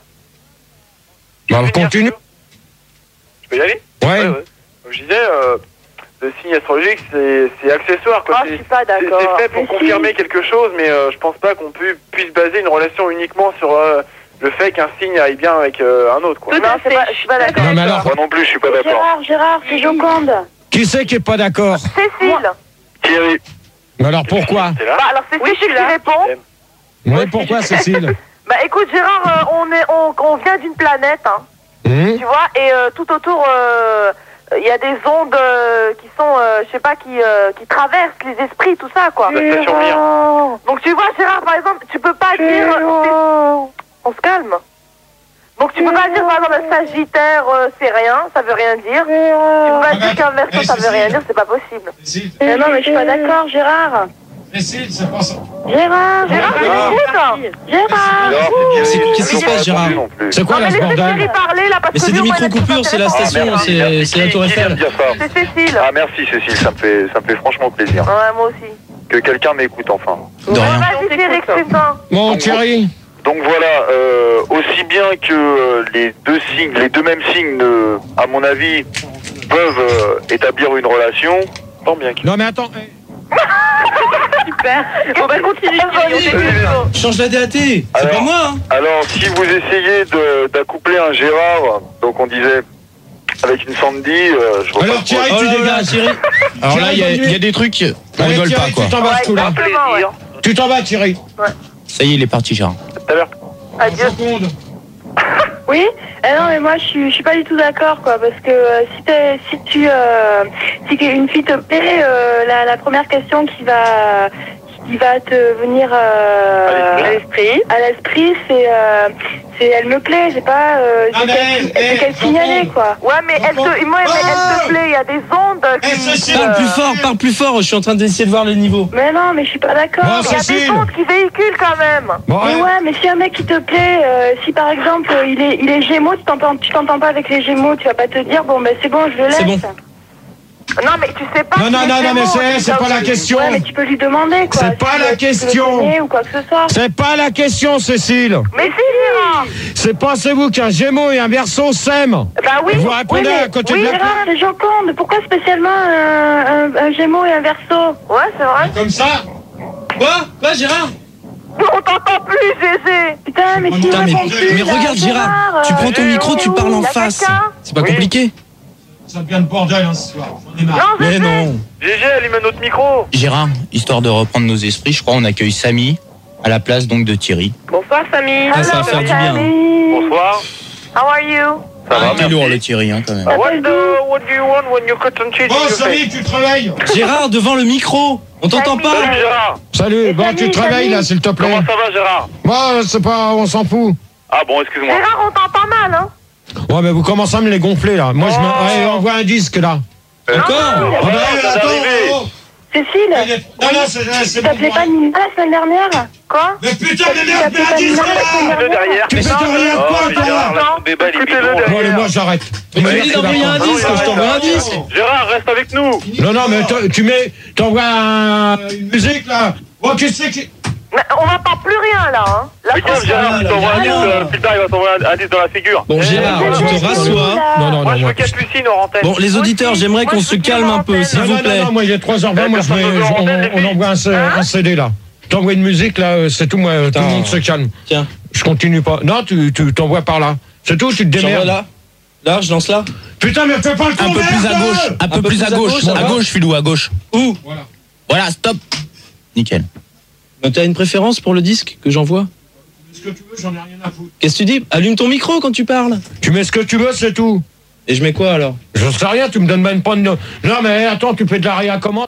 Je Bah, veux finir, continue. tu veux Je peux y aller? Ouais. Comme je disais, euh, le signe astrologique, c'est, c'est accessoire, quoi. Ah, C'est- je suis pas C'est d'accord. c'est fait pour Mais si. confirmer quelque chose, mais euh, je pense pas qu'on pu- puisse baser une relation uniquement sur euh, le fait qu'un signe aille bien avec euh, un autre, quoi. Non, c'est pas, je suis pas d'accord. Non mais alors Moi non plus, je suis pas d'accord. Gérard, Gérard, c'est Joconde. qui c'est qui est pas d'accord? Cécile. Thierry, Mais alors pourquoi? t'es là? Bah, alors c'est Cécile qui répond. Mais pourquoi Cécile? Bah écoute Gérard, euh, on est, on, on vient d'une planète, hein, Hum tu vois, et euh, tout autour, euh, il y a des ondes euh, qui sont, euh, je sais pas, qui, euh, qui traversent les esprits, tout ça, quoi. La station Mir. Gérard, Donc tu vois Gérard, par exemple, tu peux pas dire, Gérard. on se calme. Donc tu peux pas dire par exemple un Sagittaire, euh, c'est rien, ça veut rien dire. Tu peux pas dire qu'un Verseau, ça veut rien dire, c'est pas possible. Cécile, Mais non, mais je suis pas d'accord, Gérard. Cécile, c'est pas ça. Gérard, Gérard, Ah. écoute. Gérard. Non, C'est- Thierry, qu'est-ce qui se ils ont passe, pas Gérard répondu non plus. C'est quoi Non là mais ce laissez bordel? Thierry parler là parce Mais que c'est lui, des au moins, il a micro-coupures, tout c'est la intérêt. station, merci, c'est merci. c'est la Qui- Tour qui vient Eiffel. de dire ça? C'est Cécile. Ah merci Cécile, ça me fait, ça me fait franchement plaisir. Ouais, moi aussi. Que quelqu'un m'écoute enfin. De rien. Vas-y Thierry, c'est ça. Bon Thierry. Donc voilà, euh, aussi bien que euh, les deux signes, les deux mêmes signes, euh, à mon avis, peuvent euh, établir une relation, tant bien que... Non mais attends. eh, Super. Bon bah continue Thierry, on t'écoute. Change la D A T. C'est Alors- pas moi, hein. Alors, si vous essayez de- d'accoupler un Gérard, donc on disait avec une Sandy, euh, je vois Alors pas Thierry, Oh tu là là, dégages. Thierry. Alors là, il y, a- il y a des trucs, on Allez, rigole pas, Thierry, quoi. tu t'en vas tout là. Ouais, exactement, ouais. Tu t'en vas Thierry. Ça y est, il est parti, Gérard. Tout à l'heure. Adieu. Seconde. Oui, eh non mais moi je suis je suis pas du tout d'accord quoi parce que euh, si t'es si tu euh, si une fille te plaît euh, la, la première question qui va qui va te venir euh, À l'esprit. à l'esprit c'est euh, c'est elle me plaît c'est pas euh, Ah, c'est mais, quel, eh, c'est quel signaler quoi. Ouais mais elle te, moi, mais elle te plaît, il y a des ondes Eh, qui... Cécile. Parle plus fort, parle plus fort. Je suis en train d'essayer de voir les niveaux. Mais non mais je suis pas d'accord. Bon, Il y a des Cécile. ondes qui véhiculent quand même. Bon, Mais ouais. ouais, mais si un mec qui te plaît, euh, si par exemple euh, il est il est Gémeaux, tu t'entends tu t'entends pas avec les Gémeaux, tu vas pas te dire bon ben c'est bon je le laisse. C'est bon. Non mais tu sais pas... Non, qu'il non, est non, non, mais Gémeaux, c'est- c'est ça pas la aussi. question. Ouais, mais tu peux lui demander quoi. C'est si pas tu la le- tu le question. connais ou quoi que ce soit. C'est pas la question Cécile. Mais si Gérard. C'est pensez-vous qu'un Gémeaux et un Verseau s'aiment? Bah oui. Vous répondez Oui, mais- à côté oui, de la Gérard, c'est Joconde. Pourquoi spécialement un, un, un Gémeaux et un Verseau? Ouais c'est vrai. Comme ça. Quoi Quoi, Gérard? On t'entend plus Gégé. Putain, mais si Putain, mais, réponds plus, mais là, regarde, Gérard. Tu euh, prends ton micro, tu parles en y a face. quelqu'un C'est pas Oui. compliqué. Ça devient le bordel hein, ce soir. J'en ai marre. Non Mais Gégé. non. Gégé, allume un autre micro. Gérard, histoire de reprendre nos esprits, je crois on accueille Samy à la place donc de Thierry. Bonsoir Samy. Ah, ça va faire du bien. Bonsoir. How are you? Ça va, Ah, t'es merci. lourd le Thierry, hein, quand même. What, the, what do you want when you cut and cheese Bon in your Samy, face? tu te réveilles. Gérard, devant le micro. On t'entend Samy. pas? Salut Gérard. Salut, bon Samy, tu te réveilles là Samy. s'il te plaît. Comment ça va Gérard? Moi c'est pas, on s'en fout. Ah bon, excuse-moi. Gérard, on t'entend mal, hein? Ouais mais vous commencez à me les gonfler là. Moi je me... Oh. Ouais, envoie un disque là. Encore? Ah, bah, ça attends, va arriver. oh, oh. Cécile, Non, non, c'est c'est tu bon. t'appelais pas Nina la semaine dernière? Quoi? Mais putain de Tu merde, t'appelais mais un pas disque Nina la semaine là. Le dernière? derrière. Tu fais de rien Oh, quoi mais Gérard, toi? là, ton débat, il est Écoutez-le bidon. Bon allez moi j'arrête. Mais tu Merci, me dis d'envoyer un d'accord. disque, je t'envoie un disque. Gérard, reste avec nous. Non non mais toi, tu mets, t'envoies un- une musique là. Oh qu'est-ce que c'est? Mais on n'entend plus rien, là, hein? Là, Mais tiens, c'est- Gérard, il t'envoie un disque, Alors. euh, plus tard, il va t'envoyer un- un disque dans la figure. Bon, Gérard, tu te rassois. Non non Moi, non je moi. veux Capucine en antenne. Bon, les auditeurs, j'aimerais qu'on se calme un peu, s'il Non, vous non, non, plaît. non, moi il est trois heures vingt, moi je mets, je- on, on envoie un, C- un C D là. T'envoies une musique là, euh, c'est tout, moi, tout le monde se calme. Tiens, Je continue pas. Non, tu tu t'envoies par là. C'est tout, tu te j'envoie démerdes. là. Là, je lance là. Putain, mais fais pas le Un peu convert, plus à toi. gauche, un peu plus à gauche, ça à va gauche, Philou, à gauche. Où? Voilà. Voilà, stop. Nickel. T'as une préférence pour le disque que j'envoie? ce que tu veux, j'en ai rien à foutre. Qu'est-ce que tu dis? Allume ton micro quand tu parles. Tu mets ce que tu veux, c'est tout. Et je mets quoi alors? Je sais rien, tu me donnes même pas de... Non mais attends, tu fais de la réacommande.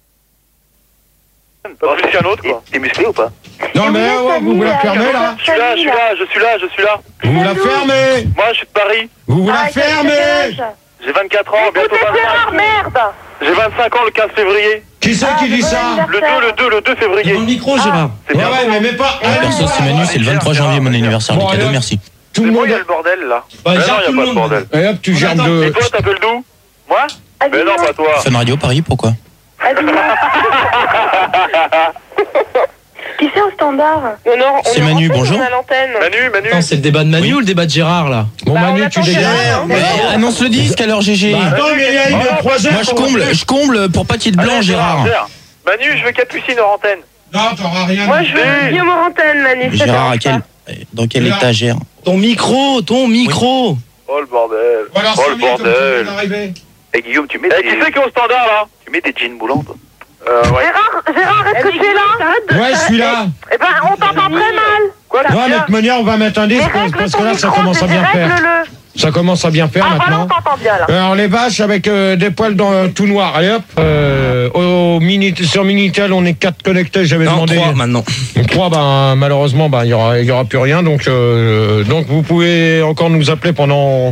Pas plus qu'un autre, quoi. T'es musclé ou pas? Non mais ouais, vous vous la fermez là. Je suis là, je suis là, je suis là, je suis là. Vous vous la fermez. Moi, je suis de Paris. Vous vous la Ah, quel- quel fermez. âge? J'ai vingt-quatre ans, bientôt Écoutez Gérard, vingt-cinq. merde. J'ai vingt-cinq ans le quinze février. Qui c'est qui dit ça? Le deux, le deux, le deux février. Dans le micro, Gérard. C'est Ouais bien. ouais, mais mais pas... Ah, perso, c'est Manu, c'est le vingt-trois janvier, mon anniversaire, Bon, les cadeaux, allez. merci. Tout C'est le bon, monde... il y a le bordel là. Bah, Mais non, gère il tout n'y le a pas de monde. bordel. Et hop, tu germes Et de... toi, t'appelles d'où? Moi? Mais non, pas toi. Fun Radio Paris, pourquoi? Qui c'est au standard? Non, non, on C'est est Manu, en antenne, bonjour. on est à l'antenne. Manu, Manu. Attends, c'est le débat de Manu Oui. ou le débat de Gérard là? Bon Bah, on Manu, attend tu dégages. Gérard, hein. Mais annonce le disque alors, G G. Bah, attends, mais il y a une troisième... Moi, je comble, je comble pour pas qu'il te blanc, Allez, Gérard. Gérard. Manu, je veux Capucine hors antenne. Non, t'auras rien. Moi, je veux Guillaume en antenne, Manu. ça Gérard, à dérange quel, pas. dans quelle Gérard. étagère? Ton micro, ton micro. Oh le bordel. Voilà, Oh le bordel. Eh Guillaume, tu mets Eh, qui des, c'est qui est au standard là? tu mets des jeans moulants, toi? Euh, ouais. Gérard, Gérard, est-ce que tu es là? Ouais, je suis là. Eh ben, on t'entend très mal. Quoi, Non, mais de Pierre toute manière, on va mettre un disque Mais parce règle parce que ton là, ça micro, commence à mais bien faire. règle-le. Ça commence à bien faire Ah, voilà, on maintenant. t'entend bien là. Alors les vaches avec euh, des poils dans euh, tout noir. Allez hop. Euh, au mini, sur Minitel, on est quatre connectés. J'avais Non, demandé. trois maintenant. Trois, ben malheureusement, ben il y aura, il y aura plus rien. Donc, euh, donc vous pouvez encore nous appeler pendant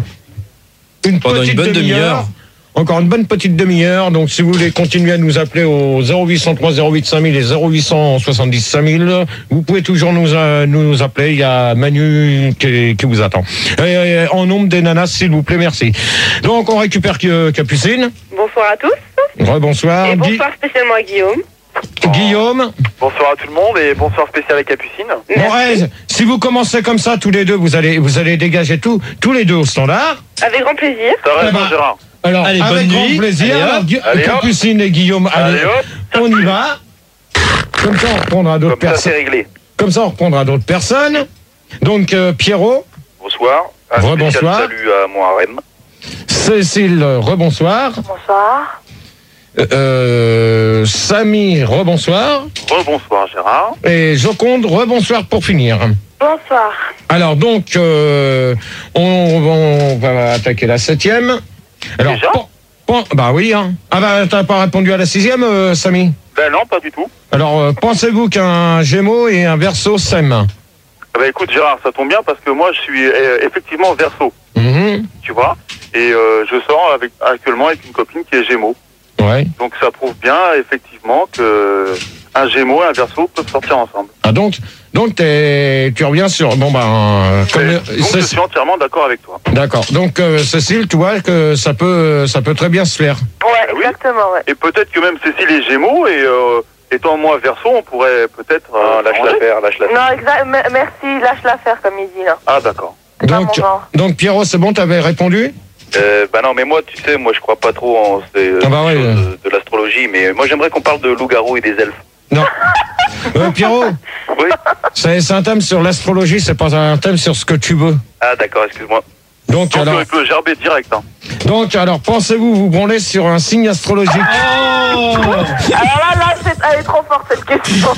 une Pendant petite une bonne demi-heure. demi-heure. Encore une bonne petite demi-heure. Donc, si vous voulez continuer à nous appeler au zéro huit cent trois zéro huit cinq mille et zéro huit cent soixante-dix cinq mille, vous pouvez toujours nous, euh, nous appeler. Il y a Manu qui, qui vous attend. Et, et, en nombre des nanas, s'il vous plaît, merci. Donc, on récupère euh, Capucine. Bonsoir à tous. Rebonsoir. Et Gui- bonsoir spécialement à Guillaume. Guillaume. Bonsoir à tout le monde et bonsoir spécial à Capucine. Bon, eh, si vous commencez comme ça, tous les deux, vous allez, vous allez dégager tout, tous les deux au standard. Avec grand plaisir. T'as Eh raison, ben, Gérard. Alors, Allez, avec bonne grand nuit. plaisir. Allez, hop. Alors, Gu- Allez, hop. Capucine et Guillaume, allez, Allez, hop. on y va. Comme ça, on reprendra d'autres Comme ça, c'est personnes. réglé. Comme ça, on reprendra d'autres personnes. Donc, euh, Pierrot, Bonsoir. Un Rebonsoir. spécial salut à mon harem. Cécile, euh, rebonsoir. Bonsoir. Euh, euh, Samy, rebonsoir. Rebonsoir, Gérard. Et Joconde, rebonsoir pour finir. Bonsoir. Alors donc, euh, on, on va attaquer la septième. Alors, Déjà pen- pen- bah oui. Hein. Ah bah t'as pas répondu à la sixième, euh, Samy. Ben non, pas du tout. Alors, euh, pensez-vous qu'un Gémeaux et un Verseau s'aiment? Ah ben écoute, Gérard, ça tombe bien parce que moi, je suis euh, effectivement Verseau, Mhm. tu vois. Et euh, je sors avec, actuellement avec une copine qui est Gémeaux. Ouais. Donc ça prouve bien, effectivement, que un Gémeaux et un Verseau peuvent sortir ensemble. Ah donc, donc t'es- tu reviens sur. Bon bah, euh, comme Et le- donc, je Céc- suis entièrement d'accord avec toi. d'accord. Donc euh, Cécile, tu vois que ça peut, ça peut très bien se faire. Ouais, Ah oui. exactement, ouais. Et peut-être que même Cécile est Gémeaux et euh, étant moi Verseau, on pourrait peut-être... euh, Ah, lâche s'arranger. l'affaire, lâche l'affaire. Non, exact. me- Merci, lâche l'affaire, comme il dit là. Ah d'accord. Pas Donc, mon genre. donc Pierrot, c'est bon, t'avais répondu? Euh, bah non, mais moi, tu sais, moi, je crois pas trop en ces euh, Ah bah ouais, choses euh. de, de l'astrologie, mais moi, j'aimerais qu'on parle de loups-garous et des elfes. Non. Euh, Pierrot, Oui. c'est c'est un thème sur l'astrologie, c'est pas un thème sur ce que tu veux. Ah, d'accord, excuse-moi. Donc Donc alors, il peut gerber direct. Hein. donc alors, pensez-vous vous branler sur un signe astrologique? Alors là, là, c'est- elle est trop forte cette question.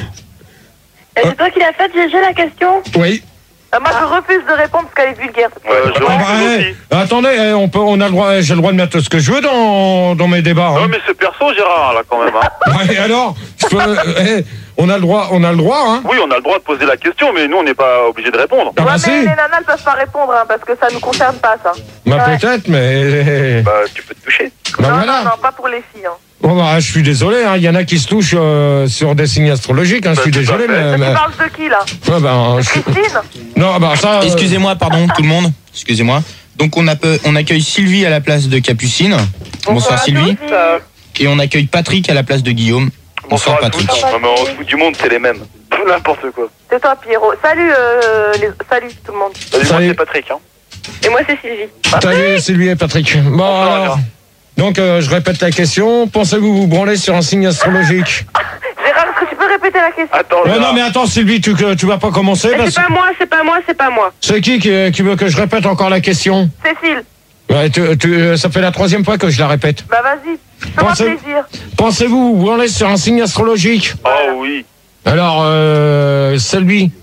Et c'est toi qui l'as faite, G G, la question? Oui. Euh, moi, je refuse de répondre parce qu'elle est vulgaire. cette Euh, question. je Ah bah, refuse eh, aussi. attendez, eh, on peut, on a le droit, j'ai le droit de mettre ce que je veux dans, dans mes débats. Non Hein. mais c'est perso Gérard là quand même. Hein. Ouais, alors, je peux, eh, on a le droit, on a le droit, hein. Oui on a le droit de poser la question mais nous on n'est pas obligé de répondre. Ah Ouais, bah mais si. les nanas ne peuvent pas répondre hein, parce que ça nous concerne pas, ça. Bah Ouais. peut-être, mais Bah, tu peux te toucher. bah non, voilà. non, non, pas pour les filles. Hein. Bon bah, je suis désolé, hein. Il y en a qui se touchent euh, sur des signes astrologiques. Hein. Je Bah, suis tout à désolé, fait. mais, Mais mais- tu parles de qui, là? ouais, ben, je suis- Christine? non, bah ça. euh, Excusez-moi, pardon, tout le monde. Excusez-moi. Donc on, appe- on accueille Sylvie à la place de Capucine. Bonsoir à Sylvie. tous. Euh, Et on accueille Patrick à la place de Guillaume. Bonsoir à tous. Patrick. Non mais en dessous du monde c'est les mêmes. N'importe quoi. C'est toi, Pierrot. Salut, euh, les... Salut tout le monde. Salut, moi Salut. c'est Patrick. Hein. Et moi, c'est Sylvie. Salut Sylvie et Patrick. Bon Bonsoir, alors. Gérard. Donc euh, je répète la question. Pensez-vous vous branler sur un signe astrologique? Gérard, est-ce que tu peux répéter la question? Attends Ouais, Gérard. non mais attends Sylvie, tu, que- tu vas pas commencer Mais parce... c'est pas moi, c'est pas moi, c'est pas moi. C'est qui, qui qui veut que je répète encore la question? Cécile, Ouais, tu- tu- ça fait la troisième fois que je la répète. bah vas-y. Fais-moi Pensez- plaisir. Pensez-vous vous branler sur un signe astrologique? Oh oui. Alors, euh, Sylvie,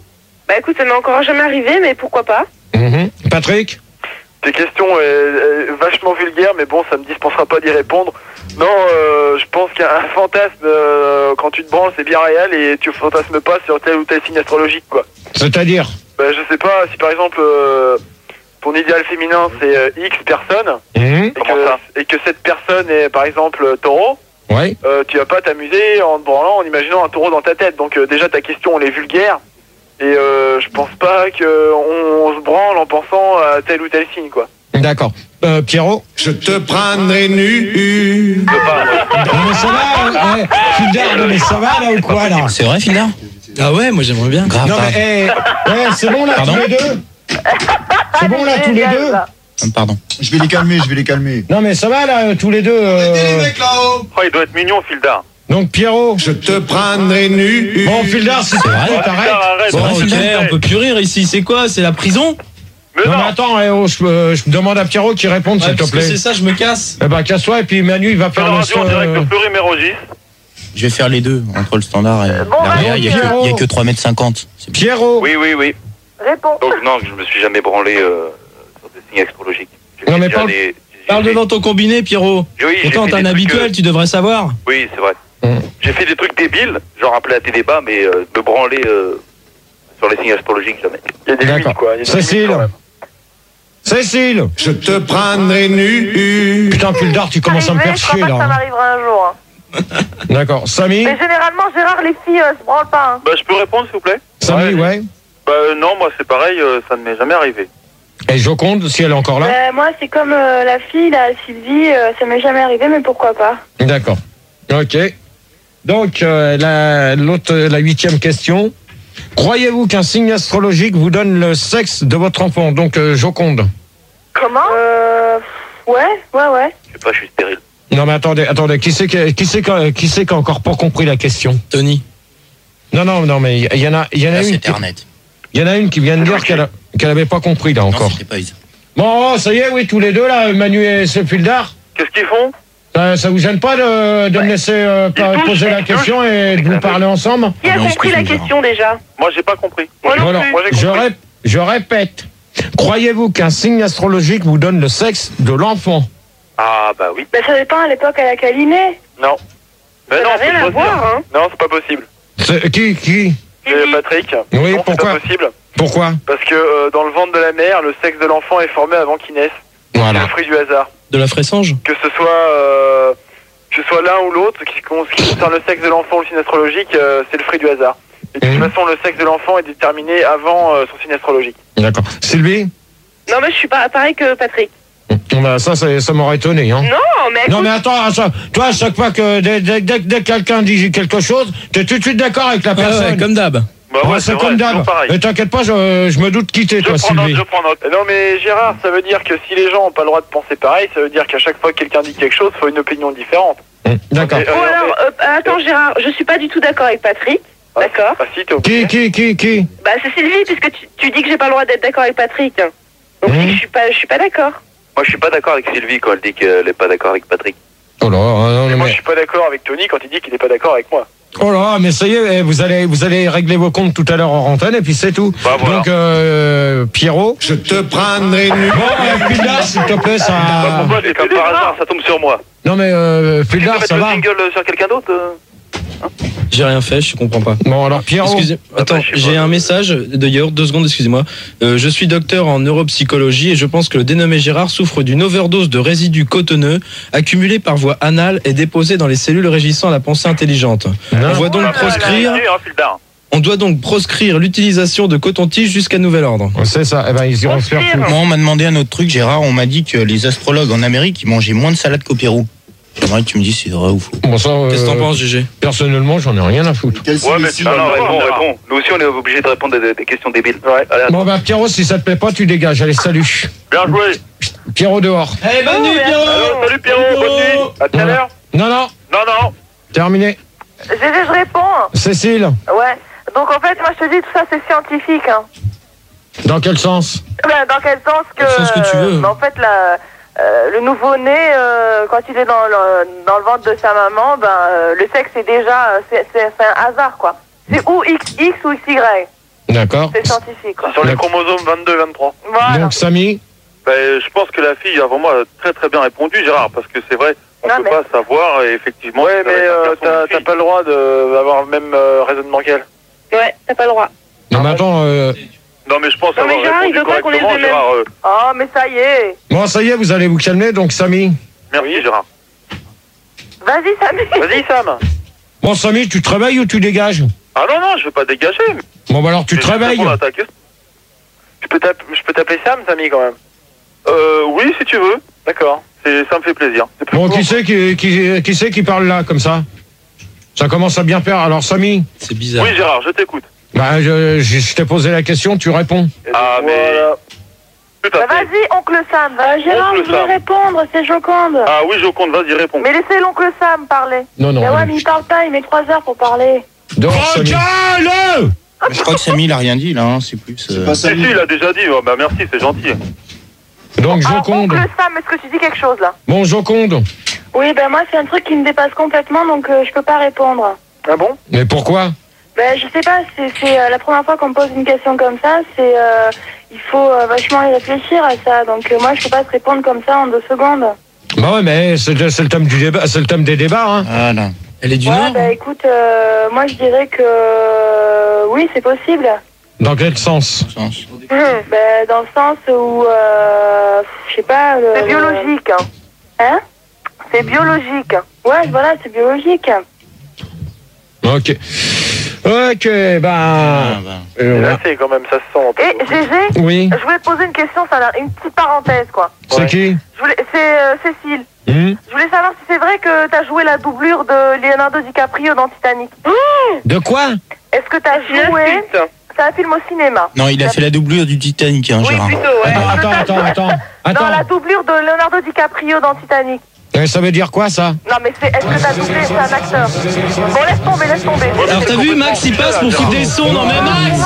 Bah écoute, ça m'est encore jamais arrivé, mais pourquoi pas? Mmh. Patrick? Tes questions est, est vachement vulgaires, mais bon, ça me dispensera pas d'y répondre. Non, euh, je pense qu'un fantasme, euh, quand tu te branles, c'est bien réel et tu fantasmes pas sur tel ou tel signe astrologique, quoi. C'est-à-dire? Bah, je sais pas, si par exemple, euh, ton idéal féminin, c'est euh, X personne, Mmh. et, que, et que cette personne est, par exemple, euh, taureau, Oui. euh, tu vas pas t'amuser en te branlant, en imaginant un taureau dans ta tête. Donc euh, déjà, ta question, elle est vulgaire. Et euh, je pense pas qu'on on se branle en pensant à tel ou tel signe, quoi. D'accord. Euh, Pierrot? Je te prendrai nu. Non mais ça va, ouais. Fildar, non mais ça va là ou quoi là? C'est vrai, Fildar? Ah ouais, moi j'aimerais bien. Grave. Non mais, eh, eh, c'est bon là Pardon tous les deux? C'est bon là tous les deux? Ah, Pardon. Je vais les calmer, je vais les calmer. Non mais ça va là tous les deux euh... Arrêtez les mecs là-haut. Oh, il doit être mignon, Fildar. Donc Pierrot? Je te prendrai nu. Bon Fildar, si c'est vrai, t'arrêtes. Bon, ok, on peut plus rire ici. C'est quoi? C'est la prison? Mais Non non, mais attends, eh, oh, je, euh, je demande à Pierrot qui réponde Ouais, s'il te parce que plaît. c'est ça, je me casse. Eh ben casse-toi et puis Manu il va c'est faire la le radio en son, direct euh, de Fleury-Mérogis. Je vais faire les deux, entre le standard et bon, l'arrière. Il y a que- Pierrot. il y a que trois mètres cinquante. C'est bien. Pierrot. Oui, oui, oui. Réponds. Donc non, je me suis jamais branlé euh, sur des signes astrologiques. J'ai Non, fait mais déjà parle- des- j'ai Parle fait- devant ton combiné, Pierrot. Oui, j'ai Pourtant, fait t'es un des trucs, habituel, euh, tu devrais savoir. Oui, c'est vrai. Hum. J'ai fait des trucs débiles, genre appeler à tes débats, mais euh, me branler euh, sur les signes astrologiques, jamais. Il y a des D'accord. limites, quoi. Il y a des Cécile. limites, quand même. Cécile. Je te prendrai nu. Putain Fildar, tu commences à me faire Arrivé, je crois chier pas que ça là. m'arrivera un jour. hein. D'accord. Samy. Mais généralement, Gérard, les filles euh, se branlent pas. Hein. Bah, je peux répondre, s'il vous plaît? Samy, ouais. Bah, non, moi, c'est pareil, euh, ça ne m'est jamais arrivé. Et Joconde, si elle est encore là. Euh, moi, c'est comme euh, la fille, là, Sylvie, euh, ça m'est jamais arrivé, mais pourquoi pas? D'accord. Ok. Donc, euh, la, l'autre, la huitième question. Croyez-vous qu'un signe astrologique vous donne le sexe de votre enfant? Donc, euh, Joconde. Comment? Euh. Ouais, ouais, ouais. Je sais pas, je suis stérile. Non, mais attendez, attendez. Qui c'est qui, qui, c'est qui, qui, c'est qui a encore pas compris la question? Tony. Non, non, non, mais il y en a, il y en a Là, une. c'était qui- Arnett. Il y en a une qui vient de dire qu'elle, a- qu'elle avait pas compris là Non, encore. c'était pas Isa. Bon, oh, ça y est, oui, tous les deux là, Manu et Fildar. Qu'est-ce qu'ils font? Ça, ça vous gêne pas de, de me laisser euh, pas- touchent, poser la ils question et de vous parler ensemble? Qui a Ah non, compris la excuse-moi, question déjà? Moi, j'ai pas compris. Moi, non Voilà. plus. Moi, j'ai Je, compris. rép- je répète. Croyez-vous qu'un signe astrologique vous donne le sexe de l'enfant? Ah, bah oui. Bah, ça dépend à l'époque à laquelle il est. Non. Mais Ça non, n'a faut rien à choisir. voir, hein. Non, c'est pas possible. C'est- Qui, qui? C'est Patrick. Oui, non, c'est pourquoi? pas possible. Pourquoi? Parce que euh, dans le ventre de la mère, le sexe de l'enfant est formé avant qu'il naisse. C'est Voilà. le fruit du hasard. De la fressange. Que ce soit, euh, que ce soit l'un ou l'autre, qui, con- qui concerne le sexe de l'enfant ou le signe astrologique, euh, c'est le fruit du hasard. Et de toute Mhm. façon, le sexe de l'enfant est déterminé avant euh, son signe astrologique. D'accord. Sylvie? Non, mais je suis pas pareil que Patrick. Bah, ça, ça, ça m'aurait étonné. Hein. Non, mais Non écoute, mais attends, à chaque- toi à chaque fois que dès, dès- dès- dès que quelqu'un dit quelque chose, t'es tout de suite d'accord avec la Ouais, personne. ouais, comme d'hab. Bah Ouais, ouais, c'est vrai, comme d'hab. toujours pareil. Mais t'inquiète pas, je, je me doute quitter Je toi prends note, Sylvie. je prends note. Non mais Gérard, ça veut dire que si les gens n'ont pas le droit de penser pareil, ça veut dire qu'à chaque fois que quelqu'un dit quelque chose, il faut une opinion différente. Hum, D'accord. Et, bon, euh, alors, euh, attends Gérard, je suis pas du tout d'accord avec Patrick. Ah, D'accord. Ah si, t'es Qui, obligé. qui, qui, qui? Bah c'est Sylvie, puisque tu, tu dis que j'ai pas le droit d'être d'accord avec Patrick. Donc Mhm. je suis pas, je suis pas d'accord. Moi, je suis pas d'accord avec Sylvie quand elle dit qu'elle est pas d'accord avec Patrick. Oh là, non, Mais non, moi je mais, suis pas d'accord avec Tony quand il dit qu'il n'est pas d'accord avec moi. oh là, mais ça y est, eh, vous allez, vous allez régler vos comptes tout à l'heure en antenne et puis c'est tout. Bah, voilà. Donc euh, Pierrot. Je te prendrai nu. Bon, euh, Fildar, s'il te plaît, Bah, ça. pourquoi C'est comme par hasard, ça tombe sur moi. Non mais euh, Tu peux Fildar, mettre ça le va. jingle euh, sur quelqu'un d'autre euh J'ai rien fait, je comprends pas. Bon alors Pierrot. Excusez, Ah, attends, bah, je sais j'ai pas. un message de Yaourt, deux secondes, excusez-moi. Euh, je suis docteur en neuropsychologie et je pense que le dénommé Gérard souffre d'une overdose de résidus cotonneux accumulés par voie anale et déposés dans les cellules régissant la pensée intelligente. Non. On doit donc Ah, proscrire, là, là, hein, Fildar. on doit donc proscrire l'utilisation de coton-tige jusqu'à nouvel ordre. C'est ça. Eh ben ils iront se faire foutre. Moi, on m'a demandé un autre truc, Gérard. On m'a dit que les astrologues en Amérique, ils mangeaient moins de salade qu'au Pérou. J'aimerais que tu me dises si c'est vrai ou faux. Bon ça. euh, Qu'est-ce que t'en penses, G G? Personnellement, j'en ai rien à foutre. Quel Ouais, mais signe tu- Non, non, non, réponds, Gérard. réponds. Nous aussi, on est obligé de répondre à des, des questions débiles. Ouais. Allez, Bon bah Pierrot, si ça te plaît pas, tu dégages. Allez, salut. Bien joué. Pierrot dehors. Eh, bonne nuit, Allô, salut Pierrot, bonne nuit. À tout à Voilà. l'heure. Non, non, Non, non. terminé. Gégé, je réponds. Cécile, Ouais. Donc en fait, moi je te dis, tout ça c'est scientifique. Hein. dans quel sens? Bah, dans quel sens que. Dans le sens que tu veux. euh, en fait, la, euh, le nouveau-né, euh, quand il est dans le, dans le ventre de sa maman, ben, euh, le sexe est déjà. C'est c'est- c'est un hasard, quoi. C'est ou X X ou X Y. D'accord. C'est scientifique, quoi. Sur les chromosomes vingt-deux vingt-trois. Voilà. Donc, Samy, Ben, je pense que la fille a vraiment très très bien répondu, Gérard, parce que c'est vrai, on Non, peut mais- pas savoir, et effectivement... Ouais, mais euh, t'as t'as pas le droit d'avoir le même euh, raisonnement qu'elle. Ouais, t'as pas le droit. non, mais attends, euh, Non, mais je pense Non, mais avoir Gérard, il répondu veut pas qu'on ait correctement, le même. Gérard. euh, Oh, mais ça y est. bon, ça y est, vous allez vous calmer, donc, Samy. Merci, Gérard. Vas-y, Samy. Vas-y, Sam. Bon, Samy, tu te réveilles ou tu dégages? Ah non, non, je vais pas dégager. Bon, bah alors, tu Je te vais juste réveilles. répondre à ta question. Je peux t'app- je peux t'appeler Sam, Samy, quand même. Euh, oui, si tu veux. D'accord. C'est- Ça me fait plaisir. C'est plus Bon, court. qui c'est qui, qui, qui, c'est qui parle là, comme ça? Ça commence à bien faire. Alors, Samy, C'est bizarre. Oui, Gérard, je t'écoute. bah, je, je, je t'ai posé la question, tu réponds. Et Ah, donc, mais- voilà. Tout à Bah, fait. vas-y, oncle Sam. Euh, Gérard, Oncle vous voulez Sam. répondre, c'est Joconde. Ah oui, je compte, vas-y, réponds. Mais laissez l'oncle Sam parler. Non, non. Mais ouais, allez. mais il parle pas, il met trois heures pour parler. Donc, Samy. Recale! Mais je crois que Samy, il a rien dit, là. Hein. C'est plus. euh, Si, si, il a déjà dit. Oh, bah merci, c'est gentil. Donc, Ah, Joconde. oncle Sam, est-ce que tu dis quelque chose, là? Bon, Joconde. Oui, ben moi, c'est un truc qui me dépasse complètement, donc euh, je peux pas répondre. Ah bon? Mais pourquoi? Ben, je sais pas, c'est c'est, euh, la première fois qu'on me pose une question comme ça, c'est... Euh, il faut euh, vachement y réfléchir à ça, donc euh, moi, je peux pas te répondre comme ça en deux secondes. Bah ouais, mais c'est c'est le thème du débat, c'est le thème des débats, hein. Voilà. Elle est du Ouais, Nord ben écoute, euh, moi, je dirais que... euh, oui, c'est possible. Dans quel sens? Sens. Ben, dans le sens où... Euh, je sais pas... le- C'est biologique, hein. Hein? C'est biologique. Ouais, voilà, c'est biologique. Ok. Ok, bah. Ah, bah. euh, C'est voilà. assez quand même, ça se sent. Et Gégé, Oui. je voulais te poser une question, ça a une petite parenthèse, quoi. C'est Ouais. qui? Je voulais, c'est euh, Cécile. Hmm Je voulais savoir si c'est vrai que t'as joué la doublure de Leonardo DiCaprio dans Titanic. De quoi? Est-ce que t'as joué... C'est un film au cinéma. Non, il a fait la doublure du Titanic, hein, Oui, Gérard. plutôt, ouais. Attends, attends, attends, attends. Non, la Attends. doublure de Leonardo DiCaprio dans Titanic. Eh, ça veut dire quoi, ça? Non, mais c'est, est-ce que t'as doublé? C'est un acteur. Bon, laisse tomber, laisse tomber. Alors t'as vu Max il passe pour foutre des sons, non mais Max.